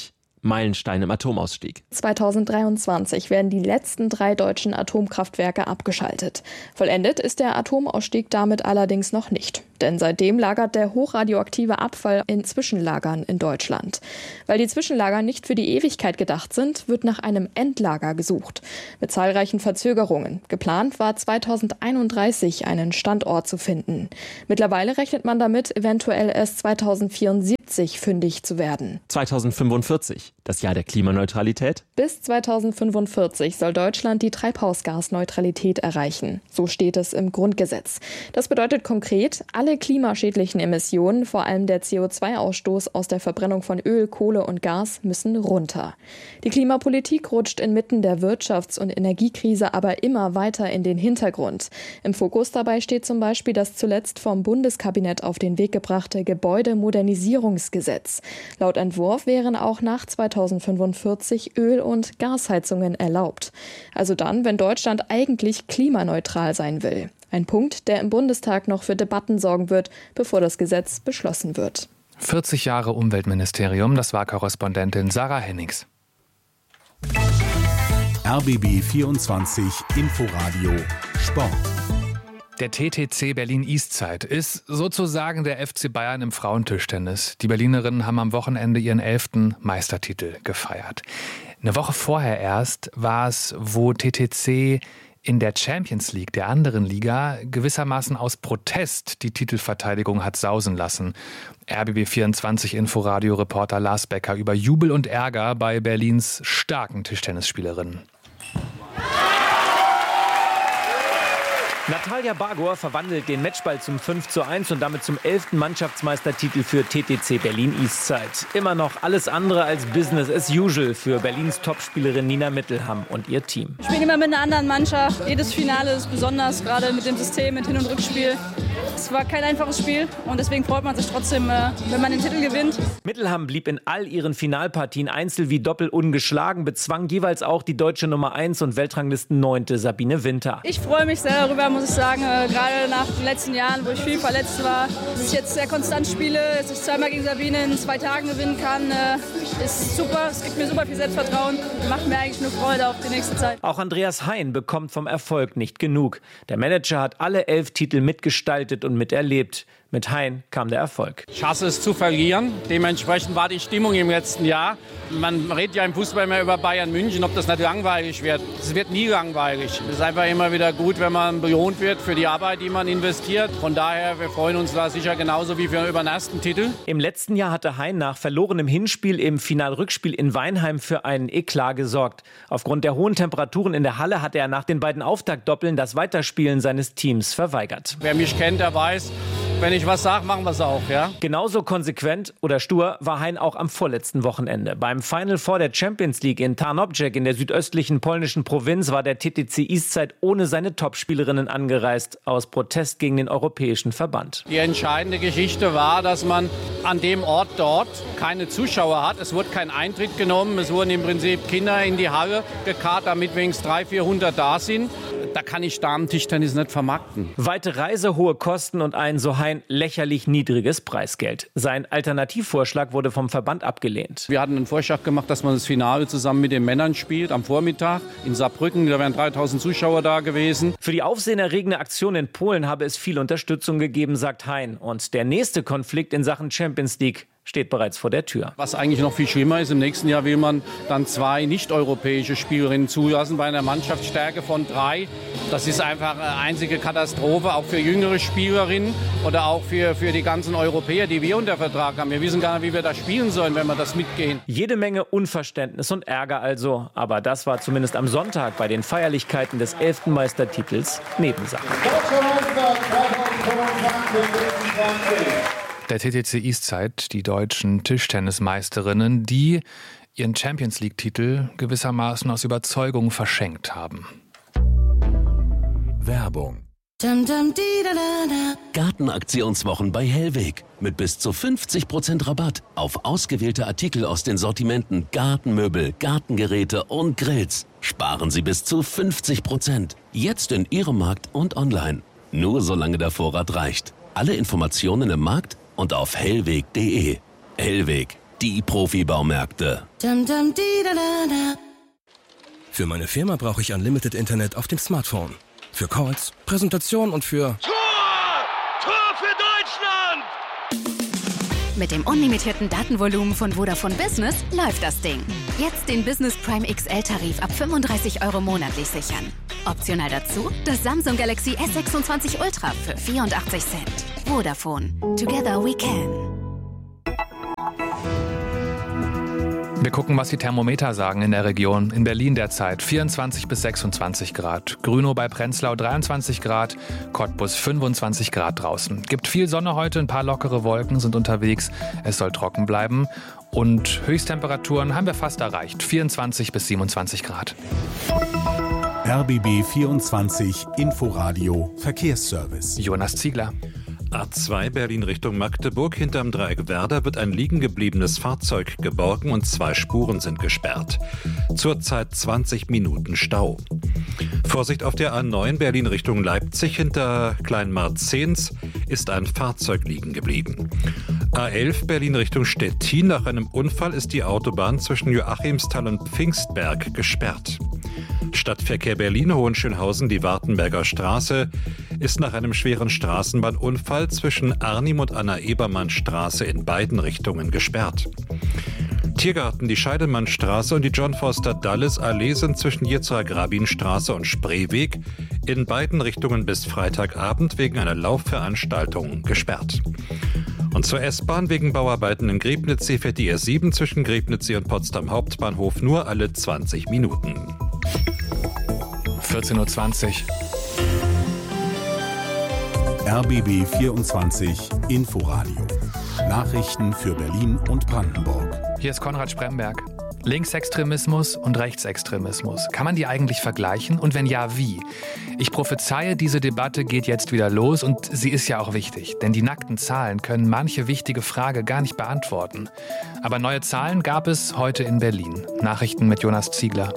Meilenstein im Atomausstieg. 2023 werden die letzten 3 deutschen Atomkraftwerke abgeschaltet. Vollendet ist der Atomausstieg damit allerdings noch nicht. Denn seitdem lagert der hochradioaktive Abfall in Zwischenlagern in Deutschland. Weil die Zwischenlager nicht für die Ewigkeit gedacht sind, wird nach einem Endlager gesucht. Mit zahlreichen Verzögerungen. Geplant war 2031 einen Standort zu finden. Mittlerweile rechnet man damit, eventuell erst 2074 fündig zu werden. 2045, das Jahr der Klimaneutralität? Bis 2045 soll Deutschland die Treibhausgasneutralität erreichen. So steht es im Grundgesetz. Das bedeutet konkret, alle klimaschädlichen Emissionen, vor allem der CO2-Ausstoß aus der Verbrennung von Öl, Kohle und Gas, müssen runter. Die Klimapolitik rutscht inmitten der Wirtschafts- und Energiekrise aber immer weiter in den Hintergrund. Im Fokus dabei steht zum Beispiel das zuletzt vom Bundeskabinett auf den Weg gebrachte Gebäudemodernisierungsgesetz. Laut Entwurf wären auch nach 2045 Öl- und Gasheizungen erlaubt. Also dann, wenn Deutschland eigentlich klimaneutral sein will. Ein Punkt, der im Bundestag noch für Debatten sorgen wird, bevor das Gesetz beschlossen wird. 40 Jahre Umweltministerium, das war Korrespondentin Sarah Hennings. RBB 24 Inforadio Sport. Der TTC Berlin Eastside ist sozusagen der FC Bayern im Frauentischtennis. Die Berlinerinnen haben am Wochenende ihren 11. Meistertitel gefeiert. Eine Woche vorher erst war es, wo TTC in der Champions League, der anderen Liga, gewissermaßen aus Protest die Titelverteidigung hat sausen lassen. RBB24 Inforadio-Reporter Lars Becker über Jubel und Ärger bei Berlins starken Tischtennisspielerinnen. Natalia Bagor verwandelt den Matchball zum 5:1 und damit zum 11. Mannschaftsmeistertitel für TTC Berlin Eastside. Immer noch alles andere als Business as usual für Berlins Topspielerin Nina Mittelham und ihr Team. Wir spielen immer mit einer anderen Mannschaft. Jedes Finale ist besonders, gerade mit dem System, mit Hin- und Rückspiel. Es war kein einfaches Spiel und deswegen freut man sich trotzdem, wenn man den Titel gewinnt. Mittelham blieb in all ihren Finalpartien Einzel wie Doppel ungeschlagen, bezwang jeweils auch die deutsche Nummer 1 und Weltranglisten 9. Sabine Winter. Ich freue mich sehr darüber, muss ich sagen, gerade nach den letzten Jahren, wo ich viel verletzt war, dass ich jetzt sehr konstant spiele, dass ich zweimal gegen Sabine in 2 Tagen gewinnen kann, ist super. Es gibt mir super viel Selbstvertrauen, macht mir eigentlich nur Freude auf die nächste Zeit. Auch Andreas Hein bekommt vom Erfolg nicht genug. Der Manager hat alle 11 Titel mitgestaltet und miterlebt. Mit Hein kam der Erfolg. Ich hasse es zu verlieren. Dementsprechend war die Stimmung im letzten Jahr. Man redet ja im Fußball mehr über Bayern München, ob das nicht langweilig wird. Es wird nie langweilig. Es ist einfach immer wieder gut, wenn man belohnt wird für die Arbeit, die man investiert. Von daher, wir freuen uns da sicher genauso wie über den ersten Titel. Im letzten Jahr hatte Hein nach verlorenem Hinspiel im Finalrückspiel in Weinheim für einen Eklat gesorgt. Aufgrund der hohen Temperaturen in der Halle hatte er nach den beiden Auftaktdoppeln das Weiterspielen seines Teams verweigert. Wer mich kennt, der weiß, wenn ich was sage, machen wir es auch, ja? Genauso konsequent oder stur war Hein auch am vorletzten Wochenende. Beim Final Four der Champions League in Tarnobrzeg in der südöstlichen polnischen Provinz war der TTC Eastside ohne seine Topspielerinnen angereist, aus Protest gegen den Europäischen Verband. Die entscheidende Geschichte war, dass man an dem Ort dort keine Zuschauer hat. Es wurde kein Eintritt genommen. Es wurden im Prinzip Kinder in die Halle gekarrt, damit wenigstens 300-400 da sind. Da kann ich Damen-Tischtennis nicht vermarkten. Weite Reise, hohe Kosten und ein so Hein lächerlich niedriges Preisgeld. Sein Alternativvorschlag wurde vom Verband abgelehnt. Wir hatten einen Vorschlag gemacht, dass man das Finale zusammen mit den Männern spielt am Vormittag in Saarbrücken. Da wären 3000 Zuschauer da gewesen. Für die aufsehenerregende Aktion in Polen habe es viel Unterstützung gegeben, sagt Hein. Und der nächste Konflikt in Sachen Champions League steht bereits vor der Tür. Was eigentlich noch viel schlimmer ist, im nächsten Jahr will man dann 2 nicht-europäische Spielerinnen zulassen bei einer Mannschaftsstärke von 3. Das ist einfach eine einzige Katastrophe, auch für jüngere Spielerinnen oder auch für die ganzen Europäer, die wir unter Vertrag haben. Wir wissen gar nicht, wie wir das spielen sollen, wenn wir das mitgehen. Jede Menge Unverständnis und Ärger also. Aber das war zumindest am Sonntag bei den Feierlichkeiten des 11. Meistertitels Nebensache. Deutscher Meister 2025. Der TTC Eastside, die deutschen Tischtennismeisterinnen, die ihren Champions-League-Titel gewissermaßen aus Überzeugung verschenkt haben. Werbung. Gartenaktionswochen bei Hellweg. Mit bis zu 50% Rabatt auf ausgewählte Artikel aus den Sortimenten Gartenmöbel, Gartengeräte und Grills. Sparen Sie bis zu 50%. Jetzt in Ihrem Markt und online. Nur solange der Vorrat reicht. Alle Informationen im Markt und auf hellweg.de. Hellweg, die Profi-Baumärkte. Für meine Firma brauche ich Unlimited Internet auf dem Smartphone. Für Calls, Präsentationen und für... Tor für Deutschland! Mit dem unlimitierten Datenvolumen von Vodafone Business läuft das Ding. Jetzt den Business Prime XL-Tarif ab 35 € monatlich sichern. Optional dazu das Samsung Galaxy S26 Ultra für 84 Cent. Vodafone. Together we can. Wir gucken, was die Thermometer sagen in der Region. In Berlin derzeit 24 bis 26 Grad. Grünow bei Prenzlau 23 Grad. Cottbus 25 Grad draußen. Gibt viel Sonne heute, ein paar lockere Wolken sind unterwegs. Es soll trocken bleiben. Und Höchsttemperaturen haben wir fast erreicht. 24 bis 27 Grad. RBB 24 Inforadio Verkehrsservice. Jonas Ziegler. A2 Berlin Richtung Magdeburg. Hinterm Dreieck Werder wird ein liegen gebliebenes Fahrzeug geborgen und 2 Spuren sind gesperrt. Zurzeit 20 Minuten Stau. Vorsicht auf der A9 Berlin Richtung Leipzig. Hinter Kleinmarzens ist ein Fahrzeug liegen geblieben. A11 Berlin Richtung Stettin. Nach einem Unfall ist die Autobahn zwischen Joachimsthal und Pfingstberg gesperrt. Stadtverkehr Berlin, Hohenschönhausen, die Wartenberger Straße ist nach einem schweren Straßenbahnunfall zwischen Arnim und Anna-Ebermann-Straße in beiden Richtungen gesperrt. Tiergarten, die Scheidemannstraße und die John Foster Dulles Allee sind zwischen Yitzhak-Rabin-Straße und Spreeweg in beiden Richtungen bis Freitagabend wegen einer Laufveranstaltung gesperrt. Und zur S-Bahn wegen Bauarbeiten in Griebnitzsee fährt die S7 zwischen Griebnitzsee und Potsdam Hauptbahnhof nur alle 20 Minuten. 14.20 Uhr. RBB 24 Inforadio. Nachrichten für Berlin und Brandenburg. Hier ist Konrad Spremberg. Linksextremismus und Rechtsextremismus. Kann man die eigentlich vergleichen? Und wenn ja, wie? Ich prophezeie, diese Debatte geht jetzt wieder los und sie ist ja auch wichtig. Denn die nackten Zahlen können manche wichtige Frage gar nicht beantworten. Aber neue Zahlen gab es heute in Berlin. Nachrichten mit Jonas Ziegler.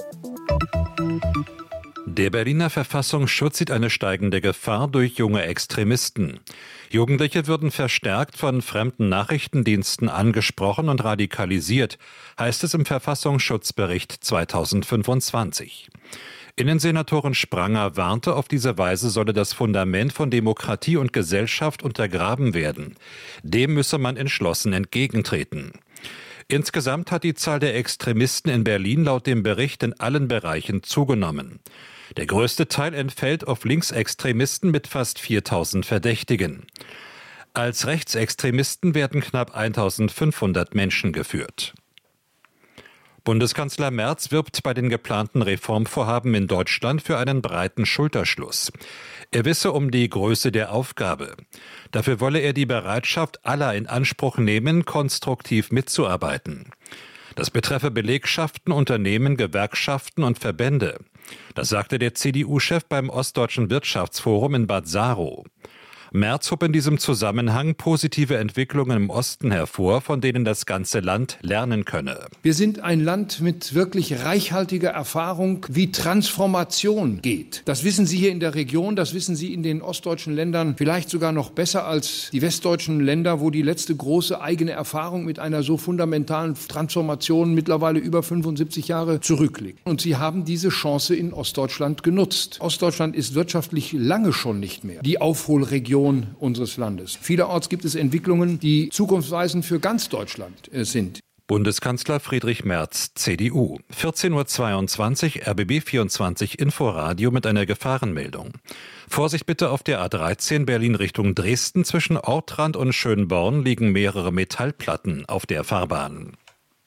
Der Berliner Verfassungsschutz sieht eine steigende Gefahr durch junge Extremisten. Jugendliche würden verstärkt von fremden Nachrichtendiensten angesprochen und radikalisiert, heißt es im Verfassungsschutzbericht 2025. Innensenatorin Spranger warnte, auf diese Weise solle das Fundament von Demokratie und Gesellschaft untergraben werden. Dem müsse man entschlossen entgegentreten. Insgesamt hat die Zahl der Extremisten in Berlin laut dem Bericht in allen Bereichen zugenommen. Der größte Teil entfällt auf Linksextremisten mit fast 4.000 Verdächtigen. Als Rechtsextremisten werden knapp 1.500 Menschen geführt. Bundeskanzler Merz wirbt bei den geplanten Reformvorhaben in Deutschland für einen breiten Schulterschluss. Er wisse um die Größe der Aufgabe. Dafür wolle er die Bereitschaft aller in Anspruch nehmen, konstruktiv mitzuarbeiten. Das betreffe Belegschaften, Unternehmen, Gewerkschaften und Verbände. Das sagte der CDU-Chef beim Ostdeutschen Wirtschaftsforum in Bad Saro. Merz hob in diesem Zusammenhang positive Entwicklungen im Osten hervor, von denen das ganze Land lernen könne. Wir sind ein Land mit wirklich reichhaltiger Erfahrung, wie Transformation geht. Das wissen Sie hier in der Region, das wissen Sie in den ostdeutschen Ländern vielleicht sogar noch besser als die westdeutschen Länder, wo die letzte große eigene Erfahrung mit einer so fundamentalen Transformation mittlerweile über 75 Jahre zurückliegt. Und Sie haben diese Chance in Ostdeutschland genutzt. Ostdeutschland ist wirtschaftlich lange schon nicht mehr die Aufholregion unseres Landes. Vielerorts gibt es Entwicklungen, die zukunftsweisend für ganz Deutschland sind. Bundeskanzler Friedrich Merz, CDU. 14.22 Uhr, RBB 24 Inforadio mit einer Gefahrenmeldung. Vorsicht bitte auf der A13 Berlin Richtung Dresden. Zwischen Ortrand und Schönborn liegen mehrere Metallplatten auf der Fahrbahn.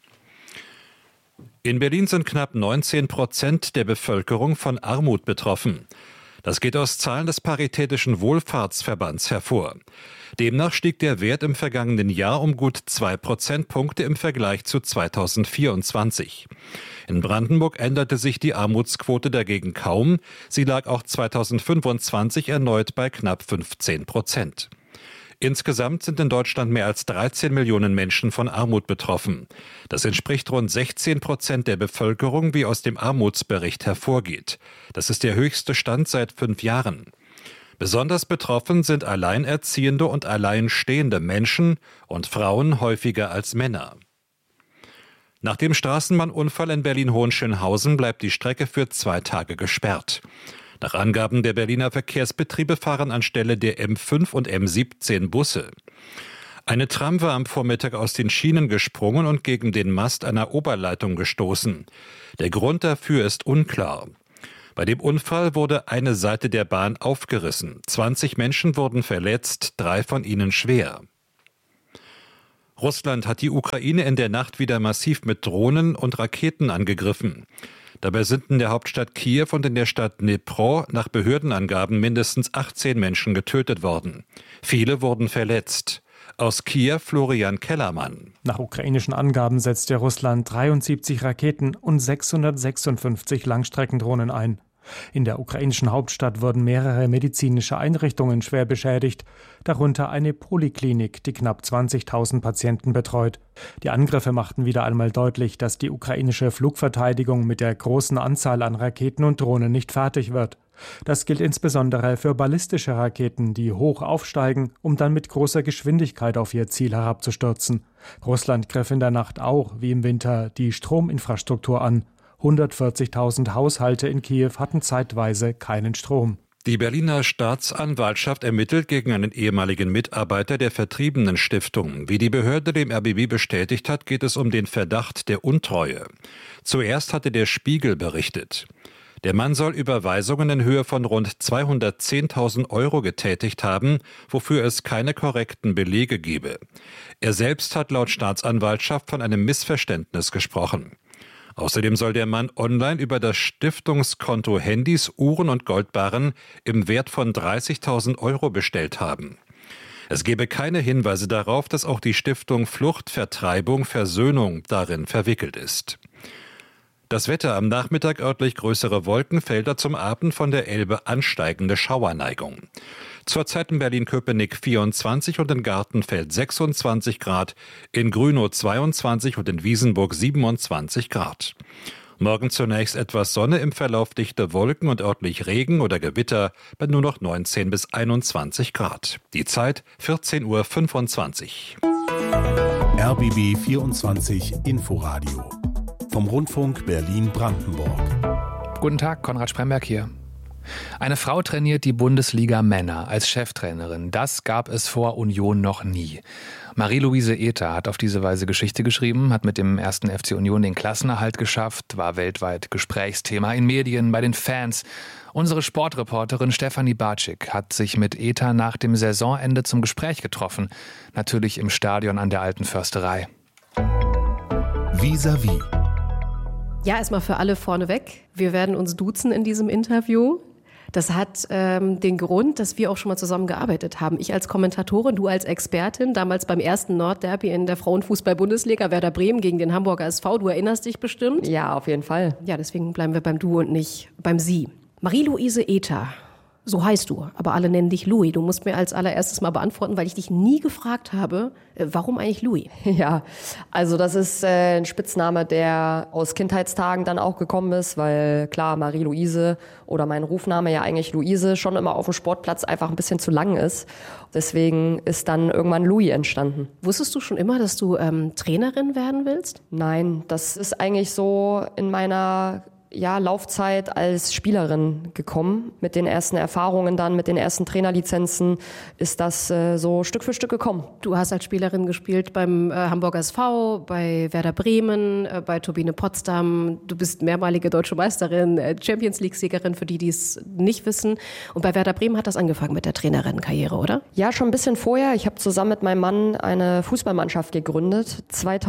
In Berlin sind knapp 19% der Bevölkerung von Armut betroffen. Das geht aus Zahlen des Paritätischen Wohlfahrtsverbands hervor. Demnach stieg der Wert im vergangenen Jahr um gut 2 Prozentpunkte im Vergleich zu 2024. In Brandenburg änderte sich die Armutsquote dagegen kaum. Sie lag auch 2025 erneut bei knapp 15%. Insgesamt sind in Deutschland mehr als 13 Millionen Menschen von Armut betroffen. Das entspricht rund 16% der Bevölkerung, wie aus dem Armutsbericht hervorgeht. Das ist der höchste Stand seit 5 Jahren. Besonders betroffen sind alleinerziehende und alleinstehende Menschen und Frauen häufiger als Männer. Nach dem Straßenbahnunfall in Berlin-Hohenschönhausen bleibt die Strecke für 2 Tage gesperrt. Nach Angaben der Berliner Verkehrsbetriebe fahren anstelle der M5 und M17 Busse. Eine Tram war am Vormittag aus den Schienen gesprungen und gegen den Mast einer Oberleitung gestoßen. Der Grund dafür ist unklar. Bei dem Unfall wurde eine Seite der Bahn aufgerissen. 20 Menschen wurden verletzt, 3 von ihnen schwer. Russland hat die Ukraine in der Nacht wieder massiv mit Drohnen und Raketen angegriffen. Dabei sind in der Hauptstadt Kiew und in der Stadt Dnipro nach Behördenangaben mindestens 18 Menschen getötet worden. Viele wurden verletzt. Aus Kiew Florian Kellermann. Nach ukrainischen Angaben setzte Russland 73 Raketen und 656 Langstreckendrohnen ein. In der ukrainischen Hauptstadt wurden mehrere medizinische Einrichtungen schwer beschädigt, darunter eine Poliklinik, die knapp 20.000 Patienten betreut. Die Angriffe machten wieder einmal deutlich, dass die ukrainische Flugverteidigung mit der großen Anzahl an Raketen und Drohnen nicht fertig wird. Das gilt insbesondere für ballistische Raketen, die hoch aufsteigen, um dann mit großer Geschwindigkeit auf ihr Ziel herabzustürzen. Russland griff in der Nacht auch, wie im Winter, die Strominfrastruktur an. 140.000 Haushalte in Kiew hatten zeitweise keinen Strom. Die Berliner Staatsanwaltschaft ermittelt gegen einen ehemaligen Mitarbeiter der Vertriebenen-Stiftung. Wie die Behörde dem RBB bestätigt hat, geht es um den Verdacht der Untreue. Zuerst hatte der Spiegel berichtet. Der Mann soll Überweisungen in Höhe von rund 210.000 Euro getätigt haben, wofür es keine korrekten Belege gebe. Er selbst hat laut Staatsanwaltschaft von einem Missverständnis gesprochen. Außerdem soll der Mann online über das Stiftungskonto Handys, Uhren und Goldbarren im Wert von 30.000 Euro bestellt haben. Es gebe keine Hinweise darauf, dass auch die Stiftung Flucht, Vertreibung, Versöhnung darin verwickelt ist. Das Wetter: am Nachmittag örtlich größere Wolkenfelder, zum Abend von der Elbe ansteigende Schauerneigung. Zurzeit in Berlin-Köpenick 24 und in Gartenfeld 26 Grad, in Grünow 22 und in Wiesenburg 27 Grad. Morgen zunächst etwas Sonne, im Verlauf dichte Wolken und örtlich Regen oder Gewitter bei nur noch 19 bis 21 Grad. Die Zeit 14:25 Uhr. RBB 24 Inforadio vom Rundfunk Berlin-Brandenburg. Guten Tag, Konrad Spremberg hier. Eine Frau trainiert die Bundesliga Männer als Cheftrainerin. Das gab es vor Union noch nie. Marie-Louise Ether hat auf diese Weise Geschichte geschrieben, hat mit dem 1. FC Union den Klassenerhalt geschafft, war weltweit Gesprächsthema in Medien, bei den Fans. Unsere Sportreporterin Stefanie Bartschik hat sich mit Ether nach dem Saisonende zum Gespräch getroffen. Natürlich im Stadion an der Alten Försterei. Vis-à-vis. Ja, erstmal für alle vorneweg. Wir werden uns duzen in diesem Interview. Das hat den Grund, dass wir auch schon mal zusammen gearbeitet haben. Ich als Kommentatorin, du als Expertin, damals beim ersten Nordderby in der Frauenfußball-Bundesliga, Werder Bremen gegen den Hamburger SV. Du erinnerst dich bestimmt? Ja, auf jeden Fall. Ja, deswegen bleiben wir beim Du und nicht beim Sie. Marie-Louise Ether. So heißt du, aber alle nennen dich Louis. Du musst mir als allererstes mal beantworten, weil ich dich nie gefragt habe, warum eigentlich Louis? Ja, also das ist ein Spitzname, der aus Kindheitstagen dann auch gekommen ist, weil klar, Marie-Louise oder mein Rufname ja eigentlich Luise schon immer auf dem Sportplatz einfach ein bisschen zu lang ist. Deswegen ist dann irgendwann Louis entstanden. Wusstest du schon immer, dass du Trainerin werden willst? Nein, das ist eigentlich so in meiner Laufzeit als Spielerin gekommen. Mit den ersten Erfahrungen dann, mit den ersten Trainerlizenzen ist das so Stück für Stück gekommen. Du hast als Spielerin gespielt beim Hamburger SV, bei Werder Bremen, bei Turbine Potsdam. Du bist mehrmalige deutsche Meisterin, Champions-League-Siegerin, für die es nicht wissen. Und bei Werder Bremen hat das angefangen mit der Trainerinnenkarriere, oder? Ja, schon ein bisschen vorher. Ich habe zusammen mit meinem Mann eine Fußballmannschaft gegründet.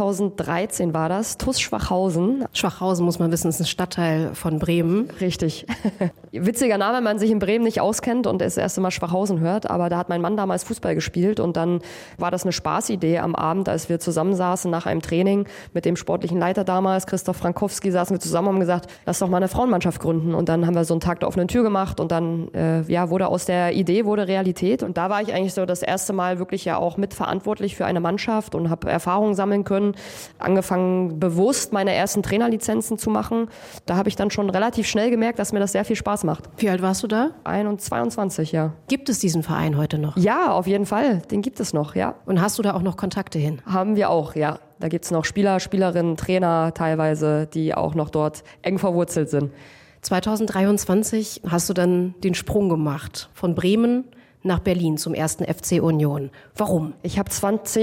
2013 war das, TuS Schwachhausen. Schwachhausen, muss man wissen, ist ein Stadtteil von Bremen. Richtig. Witziger Name, wenn man sich in Bremen nicht auskennt und das erste Mal Schwachhausen hört. Aber da hat mein Mann damals Fußball gespielt und dann war das eine Spaßidee am Abend, als wir zusammensaßen nach einem Training mit dem sportlichen Leiter damals, Christoph Frankowski, saßen wir zusammen und haben gesagt, lass doch mal eine Frauenmannschaft gründen. Und dann haben wir so einen Tag der offenen Tür gemacht und dann wurde aus der Idee wurde Realität. Und da war ich eigentlich so das erste Mal wirklich ja auch mitverantwortlich für eine Mannschaft und habe Erfahrungen sammeln können. Angefangen bewusst meine ersten Trainerlizenzen zu machen. Da habe ich dann schon relativ schnell gemerkt, dass mir das sehr viel Spaß macht. Wie alt warst du da? 22, ja. Gibt es diesen Verein heute noch? Ja, auf jeden Fall. Den gibt es noch, ja. Und hast du da auch noch Kontakte hin? Haben wir auch, ja. Da gibt es noch Spieler, Spielerinnen, Trainer teilweise, die auch noch dort eng verwurzelt sind. 2023 hast du dann den Sprung gemacht von Bremen nach Berlin zum 1. FC Union. Warum? Ich habe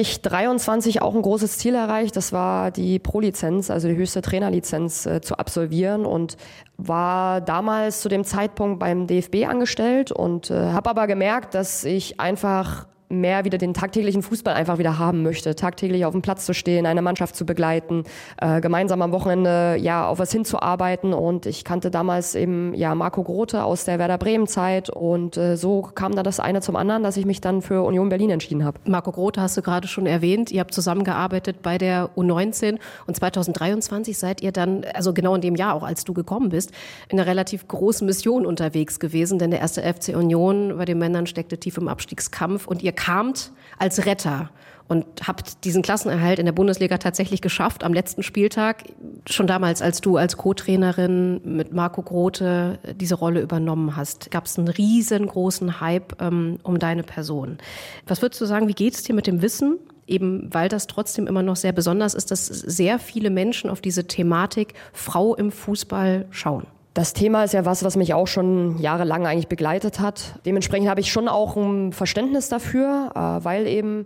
2023 auch ein großes Ziel erreicht. Das war die Pro-Lizenz, also die höchste Trainerlizenz zu absolvieren und war damals zu dem Zeitpunkt beim DFB angestellt und habe aber gemerkt, dass ich einfach mehr wieder den tagtäglichen Fußball einfach wieder haben möchte, tagtäglich auf dem Platz zu stehen, eine Mannschaft zu begleiten, gemeinsam am Wochenende auf was hinzuarbeiten und ich kannte damals eben Marco Grote aus der Werder Bremen Zeit und so kam dann das eine zum anderen, dass ich mich dann für Union Berlin entschieden habe. Marco Grote hast du gerade schon erwähnt, ihr habt zusammengearbeitet bei der U19 und 2023 seid ihr dann, also genau in dem Jahr auch, als du gekommen bist, in einer relativ großen Mission unterwegs gewesen, denn der 1. FC Union bei den Männern steckte tief im Abstiegskampf und ihr kamt als Retter und habt diesen Klassenerhalt in der Bundesliga tatsächlich geschafft am letzten Spieltag. Schon damals, als du als Co-Trainerin mit Marco Grote diese Rolle übernommen hast, gab es einen riesengroßen Hype um deine Person. Was würdest du sagen, wie geht es dir mit dem Wissen? Eben weil das trotzdem immer noch sehr besonders ist, dass sehr viele Menschen auf diese Thematik Frau im Fußball schauen. Das Thema ist ja was mich auch schon jahrelang eigentlich begleitet hat. Dementsprechend habe ich schon auch ein Verständnis dafür, weil eben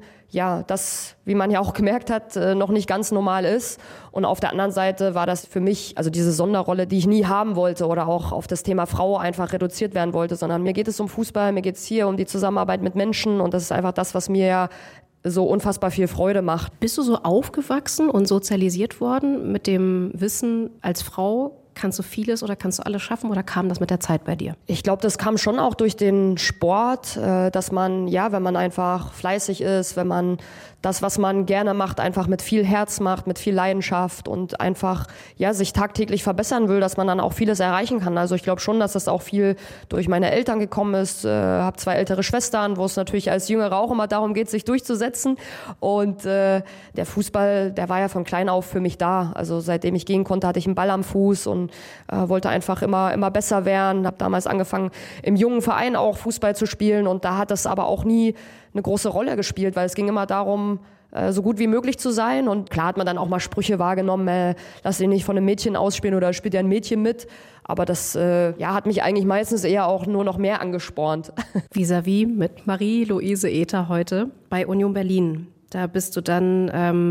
das, wie man ja auch gemerkt hat, noch nicht ganz normal ist. Und auf der anderen Seite war das für mich, also diese Sonderrolle, die ich nie haben wollte oder auch auf das Thema Frau einfach reduziert werden wollte, sondern mir geht es um Fußball, mir geht es hier um die Zusammenarbeit mit Menschen und das ist einfach das, was mir ja so unfassbar viel Freude macht. Bist du so aufgewachsen und sozialisiert worden mit dem Wissen, als Frau kannst du vieles oder kannst du alles schaffen oder kam das mit der Zeit bei dir? Ich glaube, das kam schon auch durch den Sport, dass man, wenn man einfach fleißig ist, wenn man das, was man gerne macht, einfach mit viel Herz macht, mit viel Leidenschaft und einfach sich tagtäglich verbessern will, dass man dann auch vieles erreichen kann. Also ich glaube schon, dass das auch viel durch meine Eltern gekommen ist. Habe 2 ältere Schwestern, wo es natürlich als Jüngere auch immer darum geht, sich durchzusetzen. Und der Fußball, der war ja von klein auf für mich da. Also seitdem ich gehen konnte, hatte ich einen Ball am Fuß und wollte einfach immer besser werden. Habe damals angefangen, im jungen Verein auch Fußball zu spielen und da hat das aber auch nie eine große Rolle gespielt, weil es ging immer darum, so gut wie möglich zu sein. Und klar hat man dann auch mal Sprüche wahrgenommen, lass dich nicht von einem Mädchen ausspielen oder spielt ja ein Mädchen mit. Aber das hat mich eigentlich meistens eher auch nur noch mehr angespornt. Vis-à-vis mit Marie-Louise Ether heute bei Union Berlin. Da bist du dann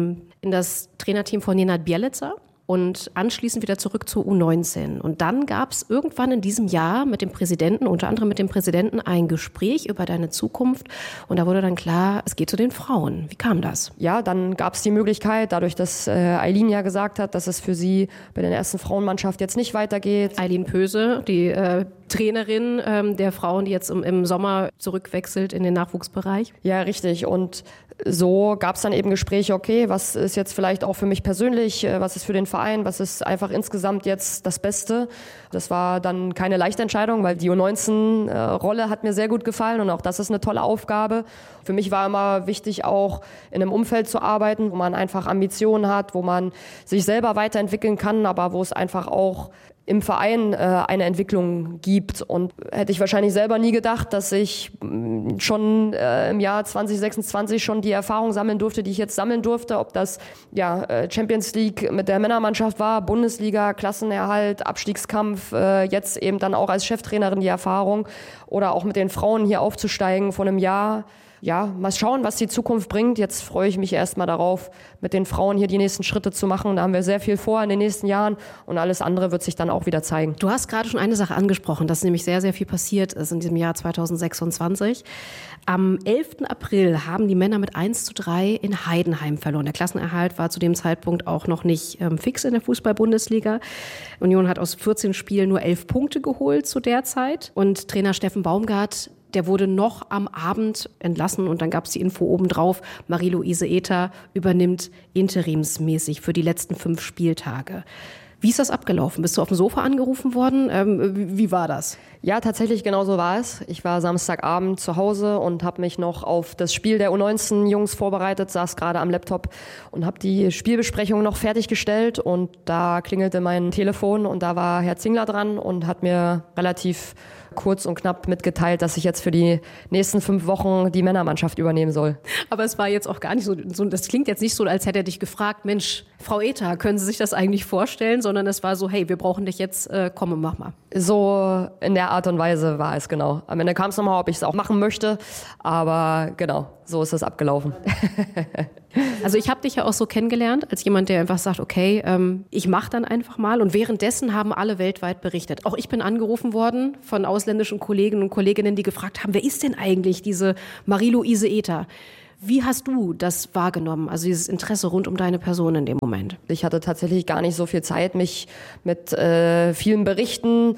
in das Trainerteam von Nenad Bjelica und anschließend wieder zurück zur U19. Und dann gab es irgendwann in diesem Jahr mit dem Präsidenten, unter anderem mit dem Präsidenten, ein Gespräch über deine Zukunft. Und da wurde dann klar, es geht zu den Frauen. Wie kam das? Ja, dann gab es die Möglichkeit, dadurch, dass Eileen ja gesagt hat, dass es für sie bei der ersten Frauenmannschaft jetzt nicht weitergeht. Eileen Pöse, die Trainerin der Frauen, die jetzt im Sommer zurückwechselt in den Nachwuchsbereich. Ja, richtig. Und so gab es dann eben Gespräche, okay, was ist jetzt vielleicht auch für mich persönlich, was ist für den Verein, was ist einfach insgesamt jetzt das Beste. Das war dann keine leichte Entscheidung, weil die U19-Rolle hat mir sehr gut gefallen und auch das ist eine tolle Aufgabe. Für mich war immer wichtig, auch in einem Umfeld zu arbeiten, wo man einfach Ambitionen hat, wo man sich selber weiterentwickeln kann, aber wo es einfach auch im Verein eine Entwicklung gibt. Und hätte ich wahrscheinlich selber nie gedacht, dass ich schon im Jahr 2026 schon die Erfahrung sammeln durfte, die ich jetzt sammeln durfte. Ob das Champions League mit der Männermannschaft war, Bundesliga, Klassenerhalt, Abstiegskampf, jetzt eben dann auch als Cheftrainerin die Erfahrung oder auch mit den Frauen hier aufzusteigen von einem Jahr. Ja, mal schauen, was die Zukunft bringt. Jetzt freue ich mich erstmal darauf, mit den Frauen hier die nächsten Schritte zu machen. Da haben wir sehr viel vor in den nächsten Jahren und alles andere wird sich dann auch wieder zeigen. Du hast gerade schon eine Sache angesprochen, dass nämlich sehr, sehr viel passiert ist in diesem Jahr 2026. Am 11. April haben die Männer mit 1:3 in Heidenheim verloren. Der Klassenerhalt war zu dem Zeitpunkt auch noch nicht fix in der Fußball-Bundesliga. Union hat aus 14 Spielen nur 11 Punkte geholt zu der Zeit. Und Trainer Steffen Baumgart, der wurde noch am Abend entlassen und dann gab es die Info obendrauf, Marie-Louise Ether übernimmt interimsmäßig für die letzten 5 Spieltage. Wie ist das abgelaufen? Bist du auf dem Sofa angerufen worden? Wie war das? Ja, tatsächlich genau so war es. Ich war Samstagabend zu Hause und habe mich noch auf das Spiel der U19-Jungs vorbereitet, saß gerade am Laptop und habe die Spielbesprechung noch fertiggestellt und da klingelte mein Telefon und da war Herr Zingler dran und hat mir relativ kurz und knapp mitgeteilt, dass ich jetzt für die nächsten 5 Wochen die Männermannschaft übernehmen soll. Aber es war jetzt auch gar nicht so, das klingt jetzt nicht so, als hätte er dich gefragt, Mensch, Frau Ether, können Sie sich das eigentlich vorstellen? Sondern es war so, hey, wir brauchen dich jetzt, komm und mach mal. So in der Art und Weise war es, genau. Am Ende kam es nochmal, ob ich es auch machen möchte, aber genau, so ist es abgelaufen. Also ich habe dich ja auch so kennengelernt, als jemand, der einfach sagt, okay, ich mache dann einfach mal. Und währenddessen haben alle weltweit berichtet. Auch ich bin angerufen worden von ausländischen Kollegen und Kolleginnen, die gefragt haben, wer ist denn eigentlich diese Marie-Louise Ether? Wie hast du das wahrgenommen, also dieses Interesse rund um deine Person in dem Moment? Ich hatte tatsächlich gar nicht so viel Zeit, mich mit vielen Berichten,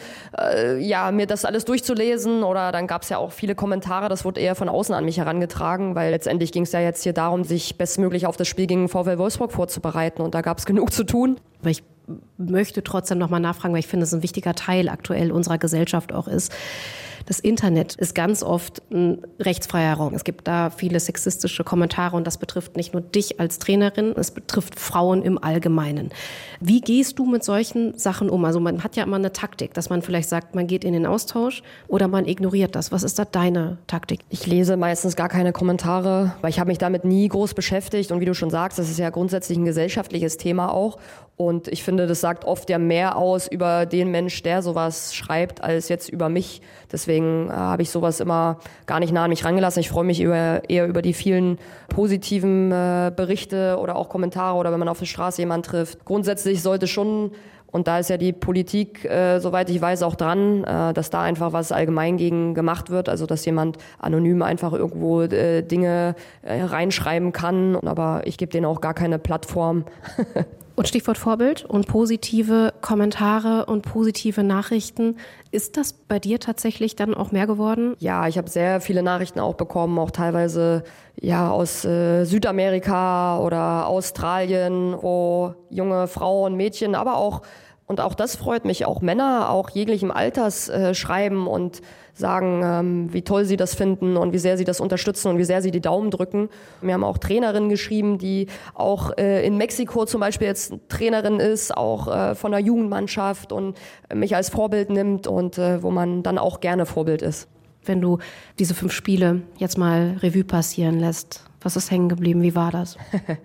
mir das alles durchzulesen. Oder dann gab es ja auch viele Kommentare, das wurde eher von außen an mich herangetragen, weil letztendlich ging es ja jetzt hier darum, sich bestmöglich auf das Spiel gegen VfL Wolfsburg vorzubereiten. Und da gab es genug zu tun. Aber ich möchte trotzdem nochmal nachfragen, weil ich finde, es ein wichtiger Teil aktuell unserer Gesellschaft auch ist. Das Internet ist ganz oft ein rechtsfreier Raum. Es gibt da viele sexistische Kommentare und das betrifft nicht nur dich als Trainerin, es betrifft Frauen im Allgemeinen. Wie gehst du mit solchen Sachen um? Also man hat ja immer eine Taktik, dass man vielleicht sagt, man geht in den Austausch oder man ignoriert das. Was ist da deine Taktik? Ich lese meistens gar keine Kommentare, weil ich habe mich damit nie groß beschäftigt. Und wie du schon sagst, das ist ja grundsätzlich ein gesellschaftliches Thema auch. Und ich finde, das sagt oft ja mehr aus über den Mensch, der sowas schreibt, als jetzt über mich. Deswegen habe ich sowas immer gar nicht nah an mich rangelassen. Ich freue mich eher über die vielen positiven Berichte oder auch Kommentare oder wenn man auf der Straße jemanden trifft. Grundsätzlich sollte schon, und da ist ja die Politik, soweit ich weiß, auch dran, dass da einfach was allgemein gegen gemacht wird. Also dass jemand anonym einfach irgendwo Dinge reinschreiben kann. Aber ich gebe denen auch gar keine Plattform. Und Stichwort Vorbild und positive Kommentare und positive Nachrichten. Ist das bei dir tatsächlich dann auch mehr geworden? Ja, ich habe sehr viele Nachrichten auch bekommen, auch teilweise aus Südamerika oder Australien, wo junge Frauen, Mädchen, aber auch, und auch das freut mich, auch Männer, auch jeglichen Alters schreiben und sagen, wie toll sie das finden und wie sehr sie das unterstützen und wie sehr sie die Daumen drücken. Wir haben auch Trainerinnen geschrieben, die auch in Mexiko zum Beispiel jetzt Trainerin ist, auch von der Jugendmannschaft und mich als Vorbild nimmt und wo man dann auch gerne Vorbild ist. Wenn du diese 5 Spiele jetzt mal Revue passieren lässt, was ist hängen geblieben? Wie war das?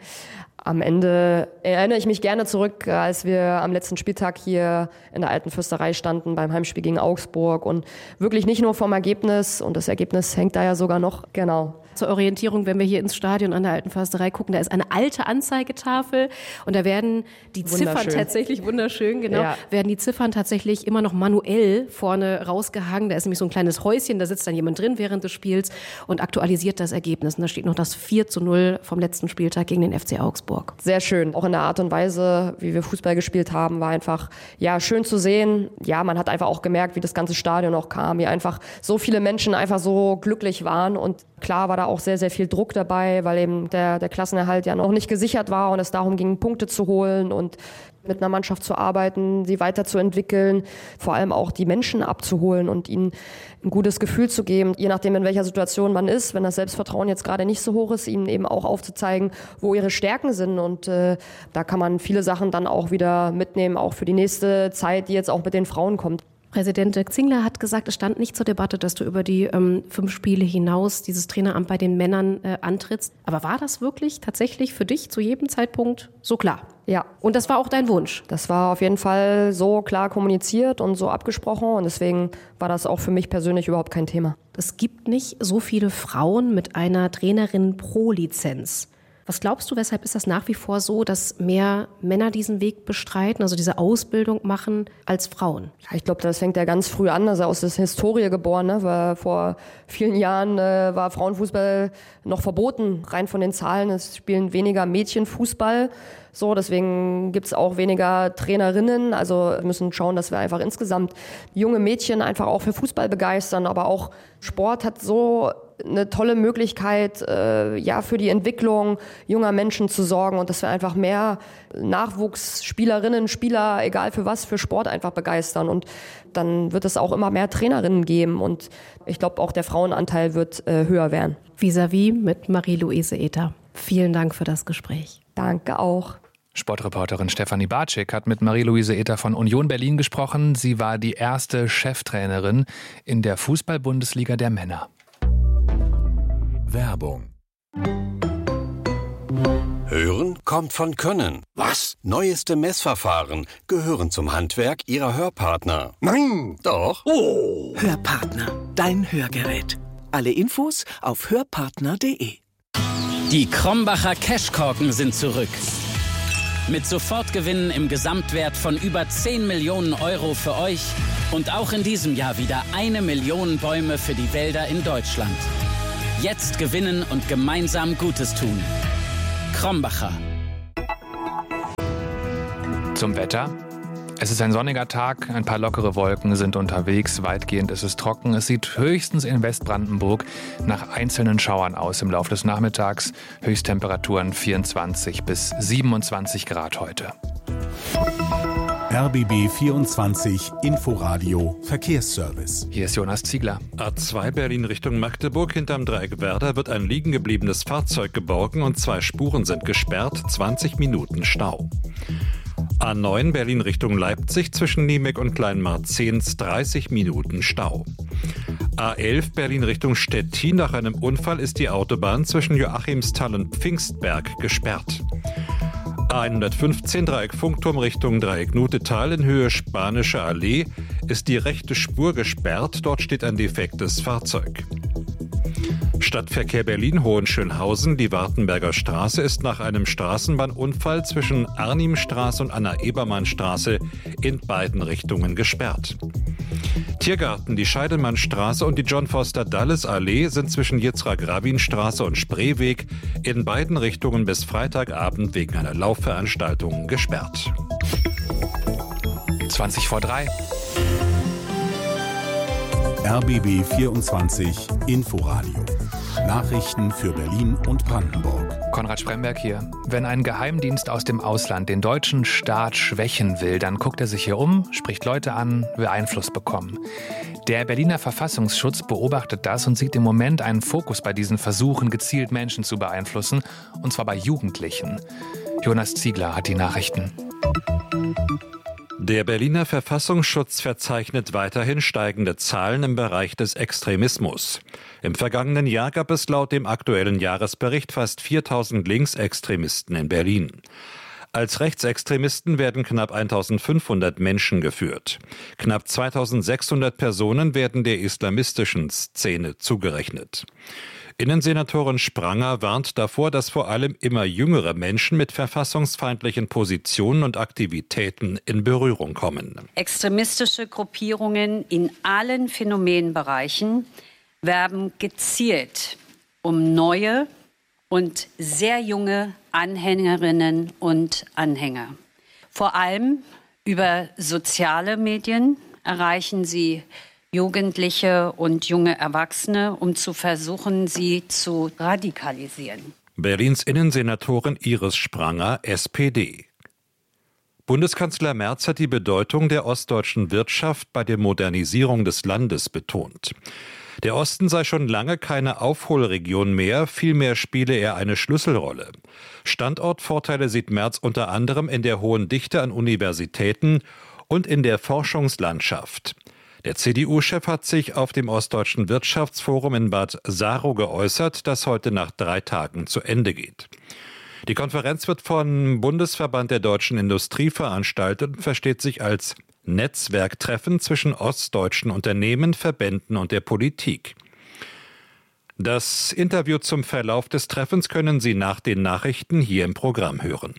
Am Ende erinnere ich mich gerne zurück, als wir am letzten Spieltag hier in der Alten Fürsterei standen beim Heimspiel gegen Augsburg und wirklich nicht nur vom Ergebnis, und das Ergebnis hängt da ja sogar noch, genau. Zur Orientierung, wenn wir hier ins Stadion an der Alten Försterei gucken, da ist eine alte Anzeigetafel und da werden die Ziffern tatsächlich, wunderschön, genau, werden die Ziffern tatsächlich immer noch manuell vorne rausgehangen. Da ist nämlich so ein kleines Häuschen, da sitzt dann jemand drin während des Spiels und aktualisiert das Ergebnis. Und da steht noch das 4:0 vom letzten Spieltag gegen den FC Augsburg. Sehr schön. Auch in der Art und Weise, wie wir Fußball gespielt haben, war einfach, schön zu sehen. Ja, man hat einfach auch gemerkt, wie das ganze Stadion auch kam, wie einfach so viele Menschen einfach so glücklich waren und klar war da auch sehr, sehr viel Druck dabei, weil eben der Klassenerhalt ja noch nicht gesichert war und es darum ging, Punkte zu holen und mit einer Mannschaft zu arbeiten, sie weiterzuentwickeln, vor allem auch die Menschen abzuholen und ihnen ein gutes Gefühl zu geben, je nachdem, in welcher Situation man ist, wenn das Selbstvertrauen jetzt gerade nicht so hoch ist, ihnen eben auch aufzuzeigen, wo ihre Stärken sind und da kann man viele Sachen dann auch wieder mitnehmen, auch für die nächste Zeit, die jetzt auch mit den Frauen kommt. Präsident Dirk Zingler hat gesagt, es stand nicht zur Debatte, dass du über die 5 Spiele hinaus dieses Traineramt bei den Männern antrittst. Aber war das wirklich tatsächlich für dich zu jedem Zeitpunkt so klar? Ja. Und das war auch dein Wunsch? Das war auf jeden Fall so klar kommuniziert und so abgesprochen und deswegen war das auch für mich persönlich überhaupt kein Thema. Es gibt nicht so viele Frauen mit einer Trainerin pro Lizenz. Was glaubst du, weshalb ist das nach wie vor so, dass mehr Männer diesen Weg bestreiten, also diese Ausbildung machen, als Frauen? Ja, ich glaube, das fängt ja ganz früh an, also aus der Historie geboren, ne? Weil vor vielen Jahren war Frauenfußball noch verboten, rein von den Zahlen. Es spielen weniger Mädchen Fußball. So, deswegen gibt's auch weniger Trainerinnen. Also wir müssen schauen, dass wir einfach insgesamt junge Mädchen einfach auch für Fußball begeistern. Aber auch Sport hat so eine tolle Möglichkeit, für die Entwicklung junger Menschen zu sorgen und dass wir einfach mehr Nachwuchsspielerinnen, Spieler, egal für was, für Sport einfach begeistern. Und dann wird es auch immer mehr Trainerinnen geben und ich glaube auch der Frauenanteil wird höher werden. Vis-à-vis mit Marie-Louise Ether. Vielen Dank für das Gespräch. Danke auch. Sportreporterin Stefanie Bartschik hat mit Marie-Louise Ether von Union Berlin gesprochen. Sie war die erste Cheftrainerin in der Fußball-Bundesliga der Männer. Werbung. Hören kommt von Können. Was? Neueste Messverfahren gehören zum Handwerk Ihrer Hörpartner. Nein, doch. Oh. Hörpartner, dein Hörgerät. Alle Infos auf hörpartner.de. Die Krombacher Cashkorken sind zurück. Mit Sofortgewinnen im Gesamtwert von über 10 Millionen Euro für euch und auch in diesem Jahr wieder 1 Million Bäume für die Wälder in Deutschland. Jetzt gewinnen und gemeinsam Gutes tun. Krombacher. Zum Wetter. Es ist ein sonniger Tag, ein paar lockere Wolken sind unterwegs, weitgehend ist es trocken. Es sieht höchstens in Westbrandenburg nach einzelnen Schauern aus im Laufe des Nachmittags. Höchsttemperaturen 24 bis 27 Grad heute. RBB 24 Inforadio Verkehrsservice. Hier ist Jonas Ziegler. A2 Berlin Richtung Magdeburg hinterm Dreieck Werder wird ein liegen gebliebenes Fahrzeug geborgen und 2 Spuren sind gesperrt, 20 Minuten Stau. A9 Berlin Richtung Leipzig zwischen Niemek und Kleinmarzehns 30 Minuten Stau. A11 Berlin Richtung Stettin. Nach einem Unfall ist die Autobahn zwischen Joachimsthal und Pfingstberg gesperrt. A115 Dreieck Funkturm Richtung Dreieck Nutetal in Höhe Spanische Allee ist die rechte Spur gesperrt. Dort steht ein defektes Fahrzeug. Stadtverkehr Berlin Hohenschönhausen. Die Wartenberger Straße ist nach einem Straßenbahnunfall zwischen Arnimstraße und Anna-Ebermann-Straße in beiden Richtungen gesperrt. Tiergarten, die Scheidemannstraße und die John-Foster-Dulles-Allee sind zwischen Yitzhak-Rabin-Straße und Spreeweg in beiden Richtungen bis Freitagabend wegen einer Laufveranstaltung gesperrt. 2:20. RBB 24 Inforadio. Nachrichten für Berlin und Brandenburg. Konrad Spremberg hier. Wenn ein Geheimdienst aus dem Ausland den deutschen Staat schwächen will, dann guckt er sich hier um, spricht Leute an, will Einfluss bekommen. Der Berliner Verfassungsschutz beobachtet das und sieht im Moment einen Fokus bei diesen Versuchen, gezielt Menschen zu beeinflussen, und zwar bei Jugendlichen. Jonas Ziegler hat die Nachrichten. Der Berliner Verfassungsschutz verzeichnet weiterhin steigende Zahlen im Bereich des Extremismus. Im vergangenen Jahr gab es laut dem aktuellen Jahresbericht fast 4000 Linksextremisten in Berlin. Als Rechtsextremisten werden knapp 1500 Menschen geführt. Knapp 2600 Personen werden der islamistischen Szene zugerechnet. Innensenatorin Spranger warnt davor, dass vor allem immer jüngere Menschen mit verfassungsfeindlichen Positionen und Aktivitäten in Berührung kommen. Extremistische Gruppierungen in allen Phänomenbereichen werben gezielt um neue und sehr junge Anhängerinnen und Anhänger. Vor allem über soziale Medien erreichen sie Jugendliche und junge Erwachsene, um zu versuchen, sie zu radikalisieren. Berlins Innensenatorin Iris Spranger, SPD. Bundeskanzler Merz hat die Bedeutung der ostdeutschen Wirtschaft bei der Modernisierung des Landes betont. Der Osten sei schon lange keine Aufholregion mehr, vielmehr spiele er eine Schlüsselrolle. Standortvorteile sieht Merz unter anderem in der hohen Dichte an Universitäten und in der Forschungslandschaft. Der CDU-Chef hat sich auf dem Ostdeutschen Wirtschaftsforum in Bad Saro geäußert, das heute nach 3 Tagen zu Ende geht. Die Konferenz wird vom Bundesverband der deutschen Industrie veranstaltet und versteht sich als Netzwerktreffen zwischen ostdeutschen Unternehmen, Verbänden und der Politik. Das Interview zum Verlauf des Treffens können Sie nach den Nachrichten hier im Programm hören.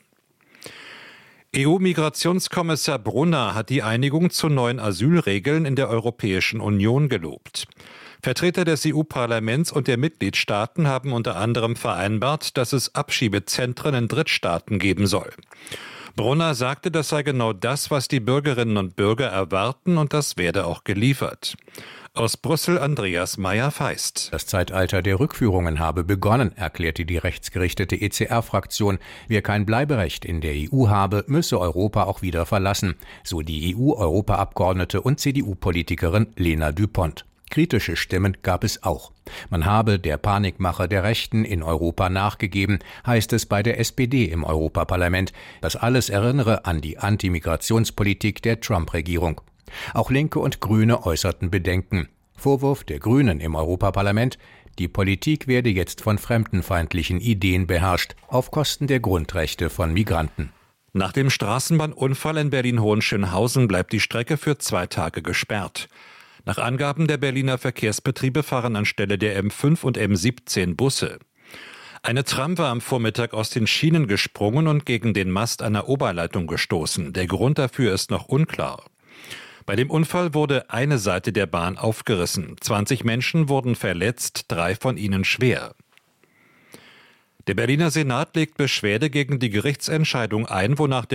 EU-Migrationskommissar Brunner hat die Einigung zu neuen Asylregeln in der Europäischen Union gelobt. Vertreter des EU-Parlaments und der Mitgliedstaaten haben unter anderem vereinbart, dass es Abschiebezentren in Drittstaaten geben soll. Brunner sagte, das sei genau das, was die Bürgerinnen und Bürger erwarten, und das werde auch geliefert. Aus Brüssel Andreas Meyer-Feist. Das Zeitalter der Rückführungen habe begonnen, erklärte die rechtsgerichtete ECR-Fraktion. Wer kein Bleiberecht in der EU habe, müsse Europa auch wieder verlassen, so die EU-Europaabgeordnete und CDU-Politikerin Lena Düpont. Kritische Stimmen gab es auch. Man habe der Panikmache der Rechten in Europa nachgegeben, heißt es bei der SPD im Europaparlament. Das alles erinnere an die Antimigrationspolitik der Trump-Regierung. Auch Linke und Grüne äußerten Bedenken. Vorwurf der Grünen im Europaparlament: Die Politik werde jetzt von fremdenfeindlichen Ideen beherrscht, auf Kosten der Grundrechte von Migranten. Nach dem Straßenbahnunfall in Berlin-Hohenschönhausen bleibt die Strecke für 2 Tage gesperrt. Nach Angaben der Berliner Verkehrsbetriebe fahren anstelle der M5 und M17 Busse. Eine Tram war am Vormittag aus den Schienen gesprungen und gegen den Mast einer Oberleitung gestoßen. Der Grund dafür ist noch unklar. Bei dem Unfall wurde eine Seite der Bahn aufgerissen. 20 Menschen wurden verletzt, 3 von ihnen schwer. Der Berliner Senat legt Beschwerde gegen die Gerichtsentscheidung ein, wonach